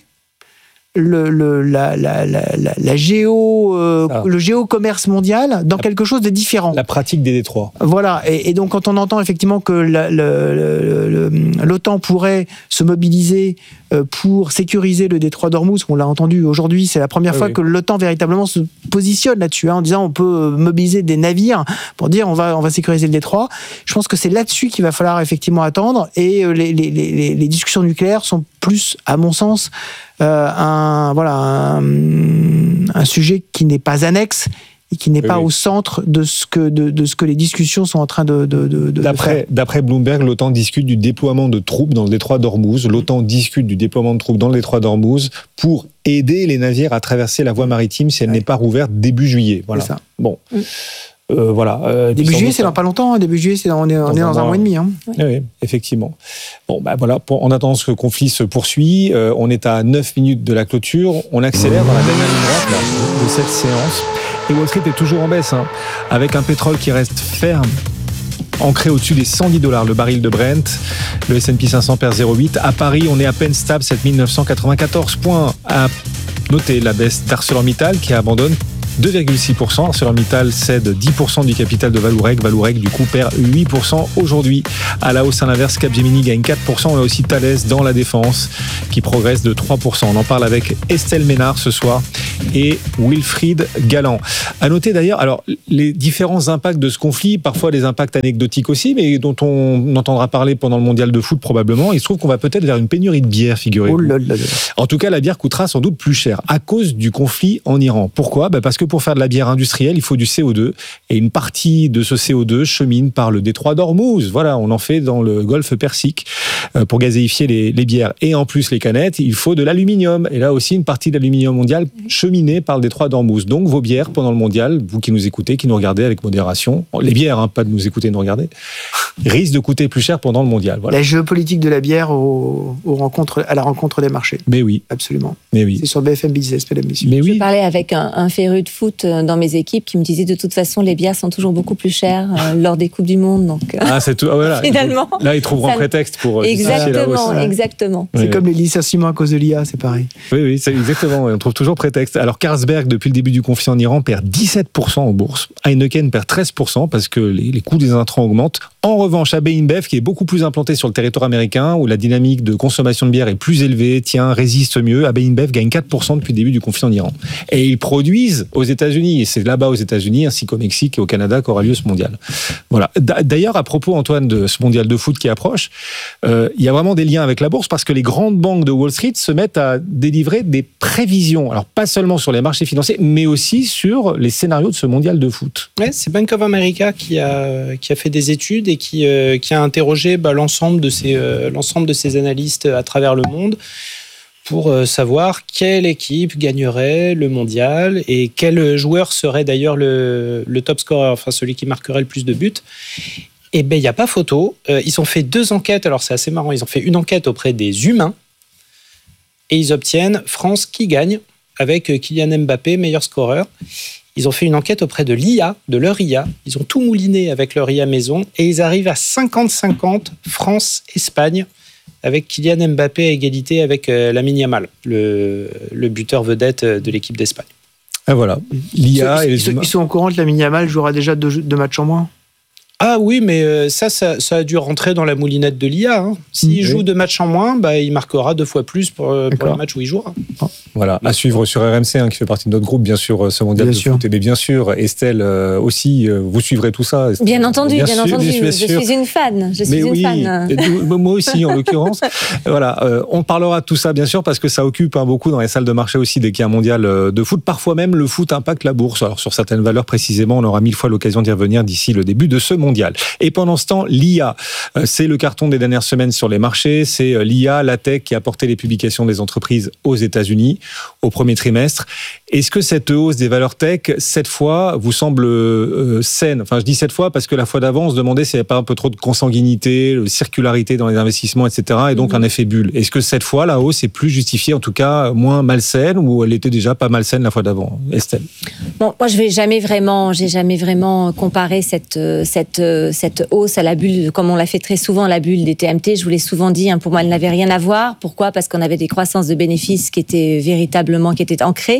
le, le, la, la, la, la, la géo, euh, le géocommerce mondial dans la, quelque chose de différent. La pratique des détroits. Voilà, et, et donc quand on entend effectivement que la, le, le, le, l'OTAN pourrait se mobiliser euh, pour sécuriser le détroit d'Ormuz. On l'a entendu aujourd'hui, c'est la première oui, fois oui. que l'OTAN véritablement se positionne là-dessus, hein, en disant on peut mobiliser des navires pour dire on va, on va sécuriser le détroit. Je pense que c'est là-dessus qu'il va falloir effectivement attendre, et les, les, les, les discussions nucléaires sont plus, à mon sens, euh, un, voilà, un, un sujet qui n'est pas annexe et qui n'est oui, pas oui. au centre de ce, que, de, de ce que les discussions sont en train de, de, de, de d'après, faire. D'après Bloomberg, l'OTAN discute du déploiement de troupes dans le détroit d'Ormuz. L'OTAN discute du déploiement de troupes dans le détroit d'Ormuz pour aider les navires à traverser la voie maritime si elle ouais. n'est pas rouverte début juillet. Voilà. C'est ça. Bon. Mm. Euh, voilà. Euh, début juillet, c'est dans pas longtemps. Hein. Début juillet, c'est dans, on est, on dans, est dans un, un mois et demi. Hein. Oui. oui, effectivement. Bon, bah voilà. Pour, en attendant, ce conflit se poursuit. Euh, on est à neuf minutes de la clôture. On accélère dans la dernière ligne droite là, de cette séance. Et Wall Street est toujours en baisse, hein, avec un pétrole qui reste ferme, ancré au-dessus des cent dix dollars le baril de Brent. Le S and P cinq cents perd zéro virgule huit. À Paris, on est à peine stable, sept mille neuf cent quatre-vingt-quatorze points. À noter la baisse d'ArcelorMittal qui abandonne deux virgule six pour cent. ArcelorMittal cède dix pour cent du capital de Vallourec. Vallourec, du coup, perd huit pour cent aujourd'hui. À la hausse, à l'inverse, Capgemini gagne quatre pour cent. On a aussi Thales dans la défense qui progresse de trois pour cent. On en parle avec Estelle Ménard ce soir et Wilfried Galland. À noter d'ailleurs, alors, les différents impacts de ce conflit, parfois des impacts anecdotiques aussi, mais dont on entendra parler pendant le mondial de foot probablement. Il se trouve qu'on va peut-être vers une pénurie de bière, figurez-vous. Oh là là là. En tout cas, la bière coûtera sans doute plus cher à cause du conflit en Iran. Pourquoi ? Ben parce que pour faire de la bière industrielle, il faut du C O deux. Et une partie de ce C O deux chemine par le détroit d'Ormuz. Voilà, on en fait dans le golfe Persique pour gazéifier les, les bières. Et en plus, les canettes, il faut de l'aluminium. Et là aussi, une partie de l'aluminium mondial cheminée par le détroit d'Ormuz. Donc, vos bières pendant le mondial, vous qui nous écoutez, qui nous regardez avec modération, les bières, hein, pas de nous écouter, de nous regarder, risquent de coûter plus cher pendant le mondial. Voilà. La géopolitique de la bière au, au rencontre, à la rencontre des marchés. Mais oui. Absolument. Mais oui. C'est sur B F M Business, mesdames et messieurs. Mais oui. Je parlais avec un, un féru de foot dans mes équipes qui me disait de toute façon les bières sont toujours beaucoup plus chères euh, lors des Coupes du Monde, donc euh, ah, c'est tout. Ah, voilà. Finalement là ils trouveront ça... un prétexte pour exactement exactement c'est oui, comme oui. les licenciements à cause de l'I A, c'est pareil. Oui oui, c'est exactement, on trouve toujours prétexte. Alors Carlsberg, depuis le début du conflit en Iran, perd dix-sept pour cent en bourse. Heineken perd treize pour cent parce que les, les coûts des intrants augmentent. En revanche, A B InBev, qui est beaucoup plus implanté sur le territoire américain, où la dynamique de consommation de bière est plus élevée, tient, résiste mieux, A B InBev gagne quatre pour cent depuis le début du conflit en Iran. Et ils produisent aux États-Unis, et c'est là-bas aux États-Unis, ainsi qu'au Mexique et au Canada qu'aura lieu ce mondial. Voilà. D'ailleurs, à propos, Antoine, de ce mondial de foot qui approche, euh, il y a vraiment des liens avec la bourse, parce que les grandes banques de Wall Street se mettent à délivrer des prévisions. Alors, pas seulement sur les marchés financiers, mais aussi sur les scénarios de ce mondial de foot. Ouais, c'est Bank of America qui a, qui a fait des études et qui, euh, qui a interrogé bah, l'ensemble de ces, euh, l'ensemble de ces analystes à travers le monde pour euh, savoir quelle équipe gagnerait le mondial et quel joueur serait d'ailleurs le, le top scorer, enfin celui qui marquerait le plus de buts. Eh bien, il n'y a pas photo. Euh, ils ont fait deux enquêtes, alors c'est assez marrant, ils ont fait une enquête auprès des humains et ils obtiennent France qui gagne avec Kylian Mbappé, meilleur scoreur. Ils ont fait une enquête auprès de l'I A, de leur I A. Ils ont tout mouliné avec leur I A maison et ils arrivent à cinquante cinquante France-Espagne avec Kylian Mbappé à égalité avec euh, Lamine Yamal, le, le buteur vedette de l'équipe d'Espagne. Ah voilà, l'I A ils, et les ils, humains. Ils sont au courant que Lamine Yamal jouera déjà deux, deux matchs en moins. Ah oui, mais ça, ça, ça a dû rentrer dans la moulinette de l'I A. Hein. S'il oui. joue deux matchs en moins, bah, il marquera deux fois plus pour, pour le match où il jouera. Voilà, à suivre sur R M C, hein, qui fait partie de notre groupe, bien sûr, ce mondial bien de sûr. foot. Et bien sûr, Estelle euh, aussi, euh, vous suivrez tout ça. Estelle. Bien entendu, bien, bien sûr, entendu. Bien je suis une fan. Je suis mais une oui, fan. Moi aussi, en l'occurrence. Voilà, euh, on parlera de tout ça, bien sûr, parce que ça occupe hein, beaucoup dans les salles de marché aussi dès qu'il y a un mondial de foot. Parfois même, le foot impacte la bourse. Alors sur certaines valeurs précisément, on aura mille fois l'occasion d'y revenir d'ici le début de ce mondial. Et pendant ce temps, l'I A, c'est le carton des dernières semaines sur les marchés. C'est l'I A, la tech qui a porté les publications des entreprises aux États-Unis au premier trimestre. Est-ce que cette hausse des valeurs tech, cette fois, vous semble euh, saine ? Enfin, je dis cette fois parce que la fois d'avant, on se demandait s'il n'y avait pas un peu trop de consanguinité, de circularité dans les investissements, et cetera. Et donc, mmh. un effet bulle. Est-ce que cette fois, la hausse est plus justifiée, en tout cas moins malsaine, ou elle était déjà pas malsaine la fois d'avant, Estelle ? Bon, moi, je vais jamais vraiment, j'ai jamais vraiment comparé cette, cette, cette hausse à la bulle, comme on l'a fait très souvent, la bulle des T M T. Je vous l'ai souvent dit, hein, pour moi, elle n'avait rien à voir. Pourquoi ? Parce qu'on avait des croissances de bénéfices qui étaient véritablement, qui étaient ancrées.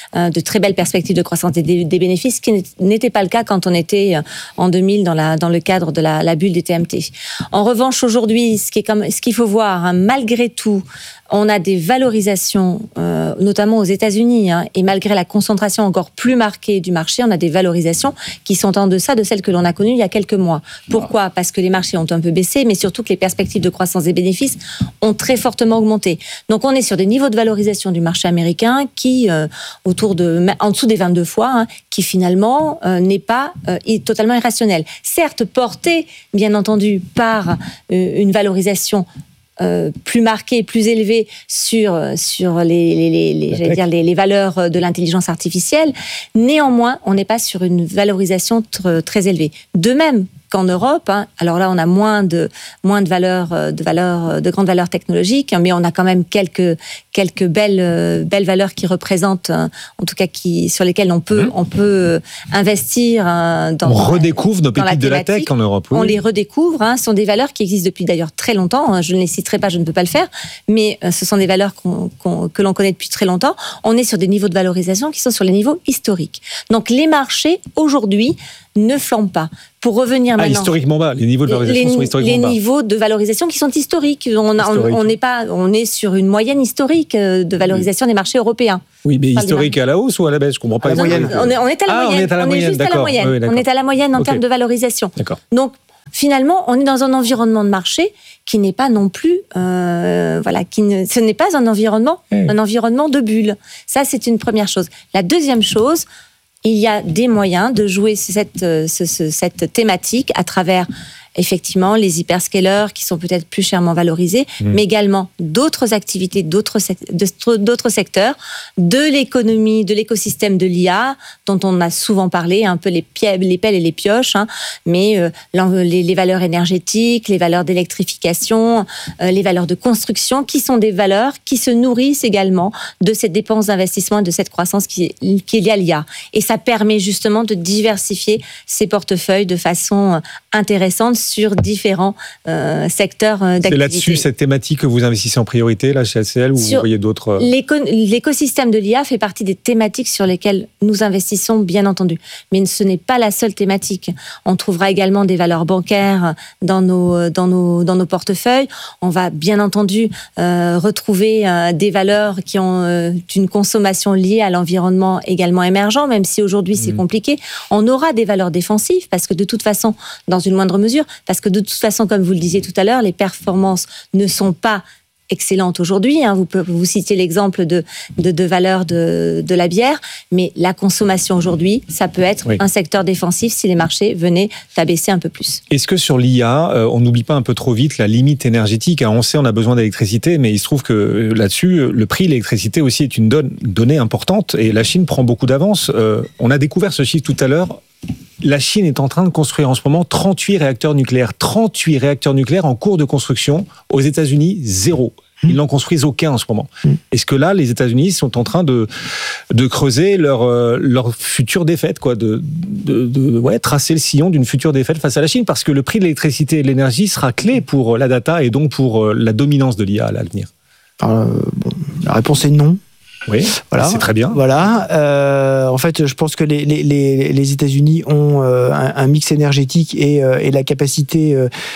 euh, de très belles perspectives de croissance des, des bénéfices, ce qui n'était pas le cas quand on était en deux mille dans, la, dans le cadre de la, la bulle des T M T. En revanche, aujourd'hui, ce qui est comme, ce qu'il faut voir, hein, malgré tout, on a des valorisations, euh, notamment aux États-Unis, hein, et malgré la concentration encore plus marquée du marché, on a des valorisations qui sont en deçà de celles que l'on a connues il y a quelques mois. Pourquoi ? Parce que les marchés ont un peu baissé, mais surtout que les perspectives de croissance des bénéfices ont très fortement augmenté. Donc on est sur des niveaux de valorisation du marché américain qui, euh, autour de, en dessous des vingt-deux fois, hein, qui finalement euh, n'est pas euh, totalement irrationnel. Certes porté, bien entendu, par euh, une valorisation Euh, plus marqué, plus élevé sur sur les les les, les j'allais dire les, les valeurs de l'intelligence artificielle. Néanmoins, on n'est pas sur une valorisation tr- très élevée. De même qu'en Europe, hein, alors là, on a moins de moins de valeurs de valeurs de grandes valeurs technologiques, mais on a quand même quelques quelques belles belles valeurs qui représentent, en tout cas qui sur lesquelles on peut mmh. on peut investir dans. On redécouvre nos pépites de la tech en Europe. Oui. On les redécouvre. Hein, ce sont des valeurs qui existent depuis d'ailleurs très longtemps. Je ne les citerai pas, je ne peux pas le faire, mais ce sont des valeurs qu'on, qu'on, que l'on connaît depuis très longtemps. On est sur des niveaux de valorisation qui sont sur les niveaux historiques. Donc les marchés aujourd'hui ne flambent pas. Pour revenir ah, maintenant, historiquement bas. Les niveaux de valorisation les, sont historiquement les bas. Les niveaux de valorisation qui sont historiques. On, a, Historique. on, on n'est pas, on est sur une moyenne historique de valorisation oui. des marchés européens. Oui, mais historique à la hausse ou à la baisse ? Je comprends pas. Ah, les non, on, est, on est à la ah, moyenne. On est à la on moyenne. Est juste à la moyenne. Oui, on est à la moyenne en okay. termes de valorisation. D'accord. Donc finalement, on est dans un environnement de marché qui n'est pas non plus, euh, voilà, qui ne, ce n'est pas un environnement, mmh. un environnement de bulle. Ça, c'est une première chose. La deuxième chose, il y a des moyens de jouer cette, ce, ce, cette thématique à travers effectivement les hyperscalers qui sont peut-être plus chèrement valorisés, mmh. mais également d'autres activités, d'autres, d'autres secteurs, de l'économie, de l'écosystème de l'I A, dont on a souvent parlé, un peu les, pie- les pelles et les pioches, hein, mais euh, les, les valeurs énergétiques, les valeurs d'électrification, euh, les valeurs de construction, qui sont des valeurs qui se nourrissent également de cette dépense d'investissement et de cette croissance qui est, qui est liée à l'I A. Et ça permet justement de diversifier ces portefeuilles de façon intéressante sur différents euh, secteurs d'activité. C'est là-dessus, cette thématique que vous investissez en priorité, là, chez H C L, ou sur vous voyez d'autres... L'éco- l'écosystème de l'I A fait partie des thématiques sur lesquelles nous investissons, bien entendu. Mais ce n'est pas la seule thématique. On trouvera également des valeurs bancaires dans nos, dans nos, dans nos portefeuilles. On va, bien entendu, euh, retrouver euh, des valeurs qui ont euh, une consommation liée à l'environnement également émergent, même si aujourd'hui, c'est mmh. compliqué. On aura des valeurs défensives, parce que de toute façon, dans une moindre mesure, parce que de toute façon, comme vous le disiez tout à l'heure, les performances ne sont pas excellentes aujourd'hui. Hein. Vous, vous citiez l'exemple de, de, de valeur de, de la bière, mais la consommation aujourd'hui, ça peut être oui. un secteur défensif si les marchés venaient abaisser un peu plus. Est-ce que sur l'I A, euh, on n'oublie pas un peu trop vite la limite énergétique ? On sait on a besoin d'électricité, mais il se trouve que là-dessus, le prix de l'électricité aussi est une donne, donnée importante, et la Chine prend beaucoup d'avance. Euh, on a découvert ce chiffre tout à l'heure. La Chine est en train de construire en ce moment trente-huit réacteurs nucléaires. trente-huit réacteurs nucléaires en cours de construction. Aux États-Unis, zéro. Ils n'en construisent aucun en ce moment. Est-ce que là, les États-Unis sont en train de, de creuser leur, euh, leur future défaite, quoi, de, de, de ouais, tracer le sillon d'une future défaite face à la Chine ? Parce que le prix de l'électricité et de l'énergie sera clé pour la data et donc pour la dominance de l'I A à l'avenir. Euh, bon, la réponse est non. Oui, voilà, c'est très bien. Voilà. Euh, en fait, je pense que les, les, les, les États-Unis ont euh, un, un mix énergétique et, euh, et la capacité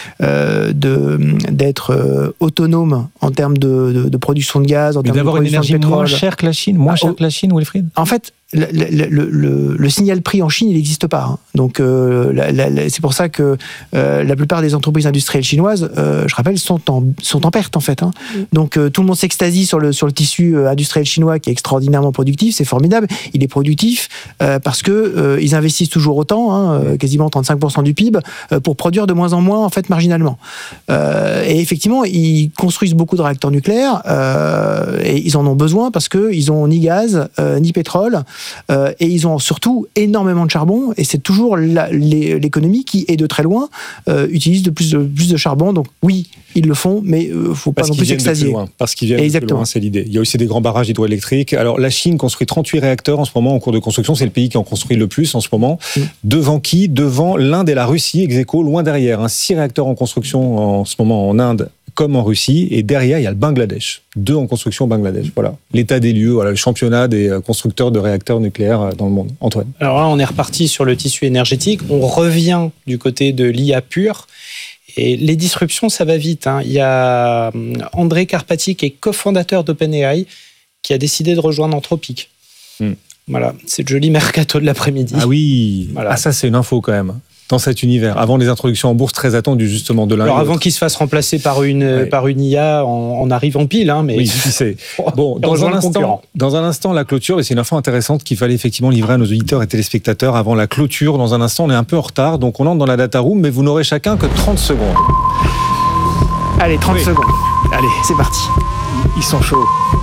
euh, de, d'être euh, autonome en termes de, de, de production de gaz, en Mais termes d'avoir de production une énergie de pétrole. moins chère que la Chine, moins ah, chère oh, que la Chine, Wilfried ? En fait, le, le, le, le signal prix en Chine, il n'existe pas. Hein. Donc, euh, la, la, c'est pour ça que euh, la plupart des entreprises industrielles chinoises, euh, je rappelle, sont en, sont en perte, en fait. Hein. Mm. Donc, euh, tout le monde s'extasie sur le, sur le tissu industriel chinois qui est extraordinairement productif, c'est formidable. Il est productif euh, parce que euh, ils investissent toujours autant, hein, quasiment trente-cinq pour cent du P I B, euh, pour produire de moins en moins, en fait, marginalement. Euh, et effectivement, ils construisent beaucoup de réacteurs nucléaires euh, et ils en ont besoin parce qu'ils n'ont ni gaz, euh, ni pétrole. Euh, et ils ont surtout énormément de charbon, et c'est toujours la, les, l'économie qui, et de très loin, euh, utilise de plus, de plus de charbon. Donc oui, ils le font, mais il euh, ne faut pas parce non plus s'extasier. Parce qu'ils viennent de plus loin, c'est l'idée. Il y a aussi des grands barrages hydroélectriques. Alors la Chine construit trente-huit réacteurs en ce moment en cours de construction, c'est le pays qui en construit le plus en ce moment. Mmh. Devant qui ? Devant l'Inde et la Russie, ex aequo, loin derrière. Hein. Six réacteurs en construction en ce moment en Inde, comme en Russie. Et derrière, il y a le Bangladesh. Deux en construction au Bangladesh. Voilà. L'état des lieux, voilà, le championnat des constructeurs de réacteurs nucléaires dans le monde. Antoine. Alors là, on est reparti sur le tissu énergétique. On revient du côté de l'I A pure. Et les disruptions, ça va vite. Hein. Il y a André Karpathy, qui est cofondateur d'OpenAI, qui a décidé de rejoindre Anthropic. Hmm. Voilà, c'est le joli mercato de l'après-midi. Ah oui, voilà. Ah, ça c'est une info quand même. Dans cet univers, avant les introductions en bourse très attendues justement de l'un. Alors avant qu'il se fasse remplacer par une ouais. par une I A, on, on arrive en pile, hein, mais oui, c'est bon. Dans un instant, dans un instant, la clôture, et c'est une info intéressante qu'il fallait effectivement livrer à nos auditeurs et téléspectateurs avant la clôture. Dans un instant, on est un peu en retard, donc on entre dans la data room, mais vous n'aurez chacun que trente secondes. Allez, trente oui. secondes. Allez, c'est parti. Ils sont chauds.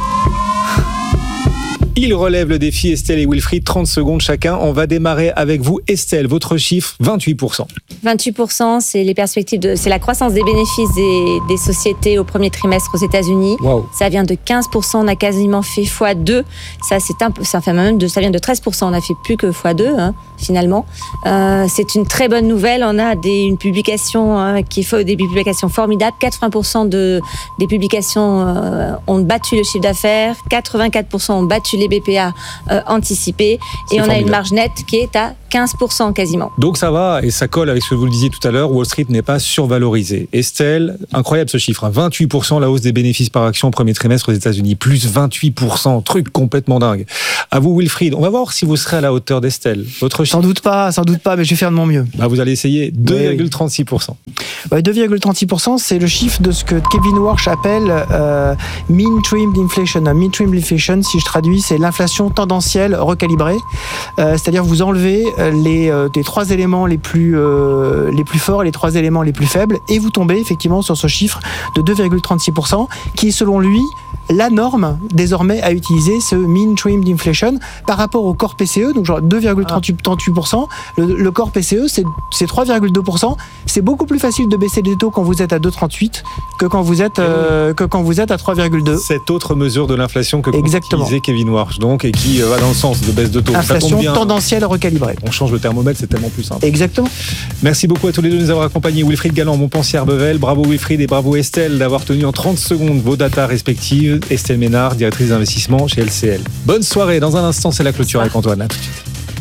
Ils relèvent le défi, Estelle et Wilfried, trente secondes chacun. On va démarrer avec vous. Estelle, votre chiffre, vingt-huit pour cent. vingt-huit pour cent, c'est les perspectives de, c'est la croissance des bénéfices des, des sociétés au premier trimestre aux États-Unis. Wow. Ça vient de quinze pour cent, on a quasiment fait fois deux. Ça, c'est un, ça, fait même de, ça vient de treize pour cent, on a fait plus que fois deux, hein, finalement. Euh, c'est une très bonne nouvelle. On a des, une publication hein, qui fait des publications formidables. quatre-vingts pour cent de, des publications euh, ont battu le chiffre d'affaires. quatre-vingt-quatre pour cent ont battu les B P A euh, anticipés. C'est et on formidable. A une marge nette qui est à quinze pour cent quasiment. Donc ça va, et ça colle avec ce que vous le disiez tout à l'heure, Wall Street n'est pas survalorisé. Estelle, incroyable ce chiffre, hein, vingt-huit pour cent la hausse des bénéfices par action au premier trimestre aux États-Unis, plus vingt-huit pour cent, truc complètement dingue. À vous Wilfried, on va voir si vous serez à la hauteur d'Estelle. Votre chiffre... Sans doute pas, sans doute pas, mais je vais faire de mon mieux. Bah, vous allez essayer deux virgule trente-six pour cent. Ouais, deux virgule trente-six pour cent, c'est le chiffre de ce que Kevin Warsh appelle euh, mean trimmed inflation. Mean trimmed inflation, si je traduis, c'est l'inflation tendancielle recalibrée. Euh, c'est-à-dire vous enlevez les, euh, les trois éléments les plus, euh, les plus forts et les trois éléments les plus faibles, et vous tombez effectivement sur ce chiffre de deux virgule trente-six pour cent, qui est selon lui la norme désormais à utiliser, ce mean trimmed inflation, par rapport au core P C E, donc genre deux virgule trente-huit pour cent. Le, le core P C E, c'est, c'est trois virgule deux pour cent. C'est beaucoup plus facile de baisser les taux quand vous êtes à deux virgule trente-huit que quand vous êtes, euh, que quand vous êtes à trois virgule deux. Cette autre mesure de l'inflation que utilisait Kevin Warsh, donc, et qui va dans le sens de baisse de taux. Inflation tendancielle recalibrée. On change le thermomètre, c'est tellement plus simple. Exactement. Merci beaucoup à tous les deux de nous avoir accompagnés. Wilfried Galland, Montpensier Arbevel. Bravo Wilfried et bravo Estelle d'avoir tenu en trente secondes vos datas respectives. Estelle Ménard, directrice d'investissement chez L C L. Bonne soirée. Dans un instant, c'est la clôture avec Antoine. À tout de suite.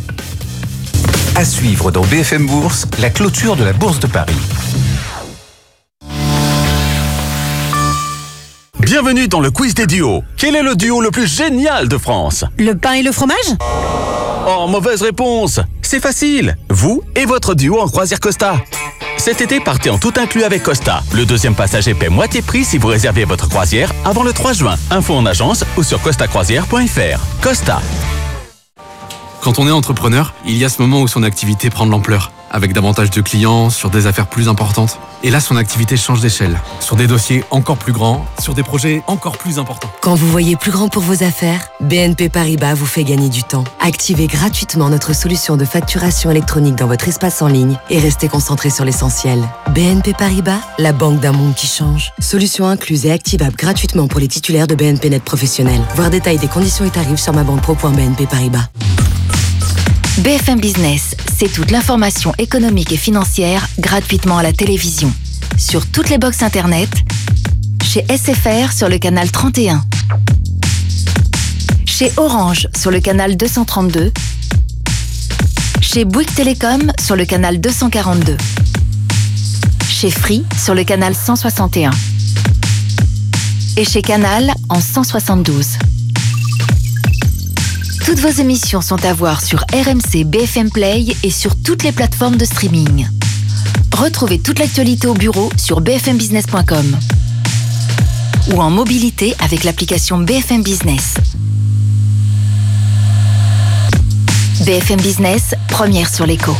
À suivre dans B F M Bourse, la clôture de la Bourse de Paris. Bienvenue dans le quiz des duos. Quel est le duo le plus génial de France? Le pain et le fromage? Oh, mauvaise réponse. C'est facile. Vous et votre duo en croisière Costa. Cet été, partez en tout inclus avec Costa. Le deuxième passager paie moitié prix si vous réservez votre croisière avant le trois juin. Info en agence ou sur costa croisière point f r. Costa. Quand on est entrepreneur, il y a ce moment où son activité prend de l'ampleur, avec davantage de clients, sur des affaires plus importantes. Et là, son activité change d'échelle, sur des dossiers encore plus grands, sur des projets encore plus importants. Quand vous voyez plus grand pour vos affaires, B N P Paribas vous fait gagner du temps. Activez gratuitement notre solution de facturation électronique dans votre espace en ligne et restez concentré sur l'essentiel. B N P Paribas, la banque d'un monde qui change. Solution incluse et activable gratuitement pour les titulaires de B N P Net professionnels. Voir détails des conditions et tarifs sur ma banque pro point b n p paribas. B F M Business, c'est toute l'information économique et financière gratuitement à la télévision. Sur toutes les box internet, chez S F R sur le canal trente et un, chez Orange sur le canal deux cent trente-deux, chez Bouygues Télécom sur le canal deux cent quarante-deux, chez Free sur le canal cent soixante et un et chez Canal en cent soixante-douze. Toutes vos émissions sont à voir sur R M C B F M Play et sur toutes les plateformes de streaming. Retrouvez toute l'actualité au bureau sur b f m business point com ou en mobilité avec l'application B F M Business. B F M Business, première sur l'écho.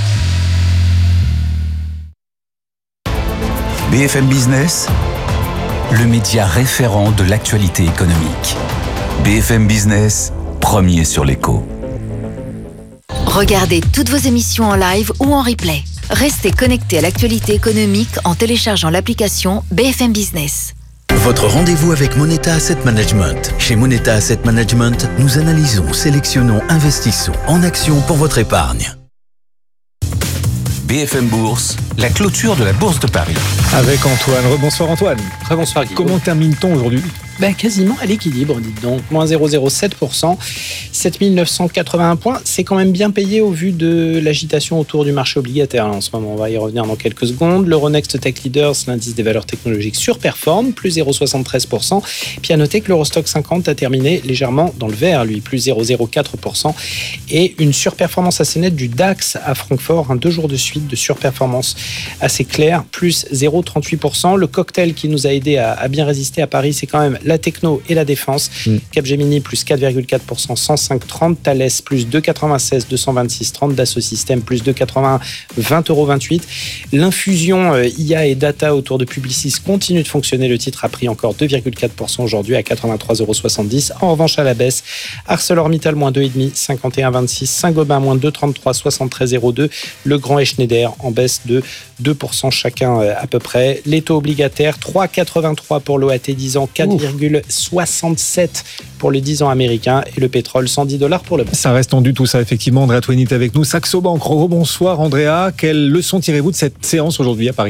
B F M Business, le média référent de l'actualité économique. B F M Business, premier sur l'écho. Regardez toutes vos émissions en live ou en replay. Restez connectés à l'actualité économique en téléchargeant l'application B F M Business. Votre rendez-vous avec Moneta Asset Management. Chez Moneta Asset Management, nous analysons, sélectionnons, investissons en actions pour votre épargne. B F M Bourse, la clôture de la Bourse de Paris. Avec Antoine. Rebonsoir Antoine. Très bonsoir Guillaume. Comment termine-t-on aujourd'hui ? Ben, quasiment à l'équilibre, dites donc. moins zéro virgule zéro sept pour cent, sept mille neuf cent quatre-vingt-un points. C'est quand même bien payé au vu de l'agitation autour du marché obligataire. En ce moment, on va y revenir dans quelques secondes. L'Euronext Tech Leaders, l'indice des valeurs technologiques, surperforme, plus zéro virgule soixante-treize pour cent. Puis à noter que l'Eurostock cinquante a terminé légèrement dans le vert, lui, plus zéro virgule zéro quatre pour cent. Et une surperformance assez nette du DAX à Francfort, hein, deux jours de suite de surperformance assez claire, plus zéro virgule trente-huit pour cent. Le cocktail qui nous a aidé à, à bien résister à Paris, c'est quand même la techno et la défense. Mm. Capgemini plus quatre virgule quatre pour cent, cent cinq virgule trente. Thales plus deux virgule quatre-vingt-seize, deux cent vingt-six virgule trente. Dassault Systèmes plus deux virgule quatre-vingt-un, vingt euros vingt-huit. L'infusion euh, I A et data autour de Publicis continue de fonctionner. Le titre a pris encore deux virgule quatre pour cent aujourd'hui à quatre-vingt-trois euros soixante-dix. En revanche, à la baisse, ArcelorMittal moins deux virgule cinq, cinquante et un virgule vingt-six. Saint-Gobain moins deux virgule trente-trois, soixante-treize virgule zéro deux. Le Grand et Schneider en baisse de deux pour cent chacun euh, à peu près. Les taux obligataires, trois virgule quatre-vingt-trois pour l'O A T dix ans, quatre virgule soixante-sept pour le dix ans américain et le pétrole, cent dix dollars pour le baril. Ça reste tendu tout ça, effectivement. Andrea Twenit est avec nous. Saxo Bank, bonsoir Andrea. Quelle leçon tirez-vous de cette séance aujourd'hui à Paris ?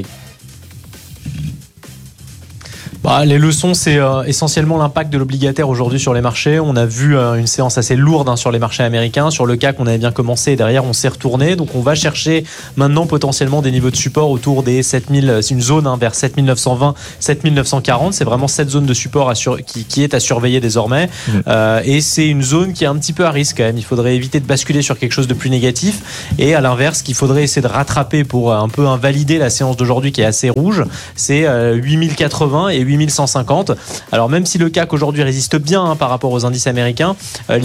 Bah, les leçons, c'est euh, essentiellement l'impact de l'obligataire aujourd'hui sur les marchés. On a vu euh, une séance assez lourde hein, sur les marchés américains. Sur le C A C, on avait bien commencé et derrière, on s'est retourné. Donc, on va chercher maintenant potentiellement des niveaux de support autour des sept mille, c'est une zone hein, vers sept mille neuf cent vingt, sept mille neuf cent quarante. C'est vraiment cette zone de support à sur, qui, qui est à surveiller désormais. Mmh. Euh, et c'est une zone qui est un petit peu à risque quand même. Il faudrait éviter de basculer sur quelque chose de plus négatif. Et à l'inverse, qu'il faudrait essayer de rattraper pour un peu invalider la séance d'aujourd'hui qui est assez rouge, c'est euh, huit mille quatre-vingts et huit mille cent cinquante. Alors même si le C A C aujourd'hui résiste bien hein, par rapport aux indices américains, euh,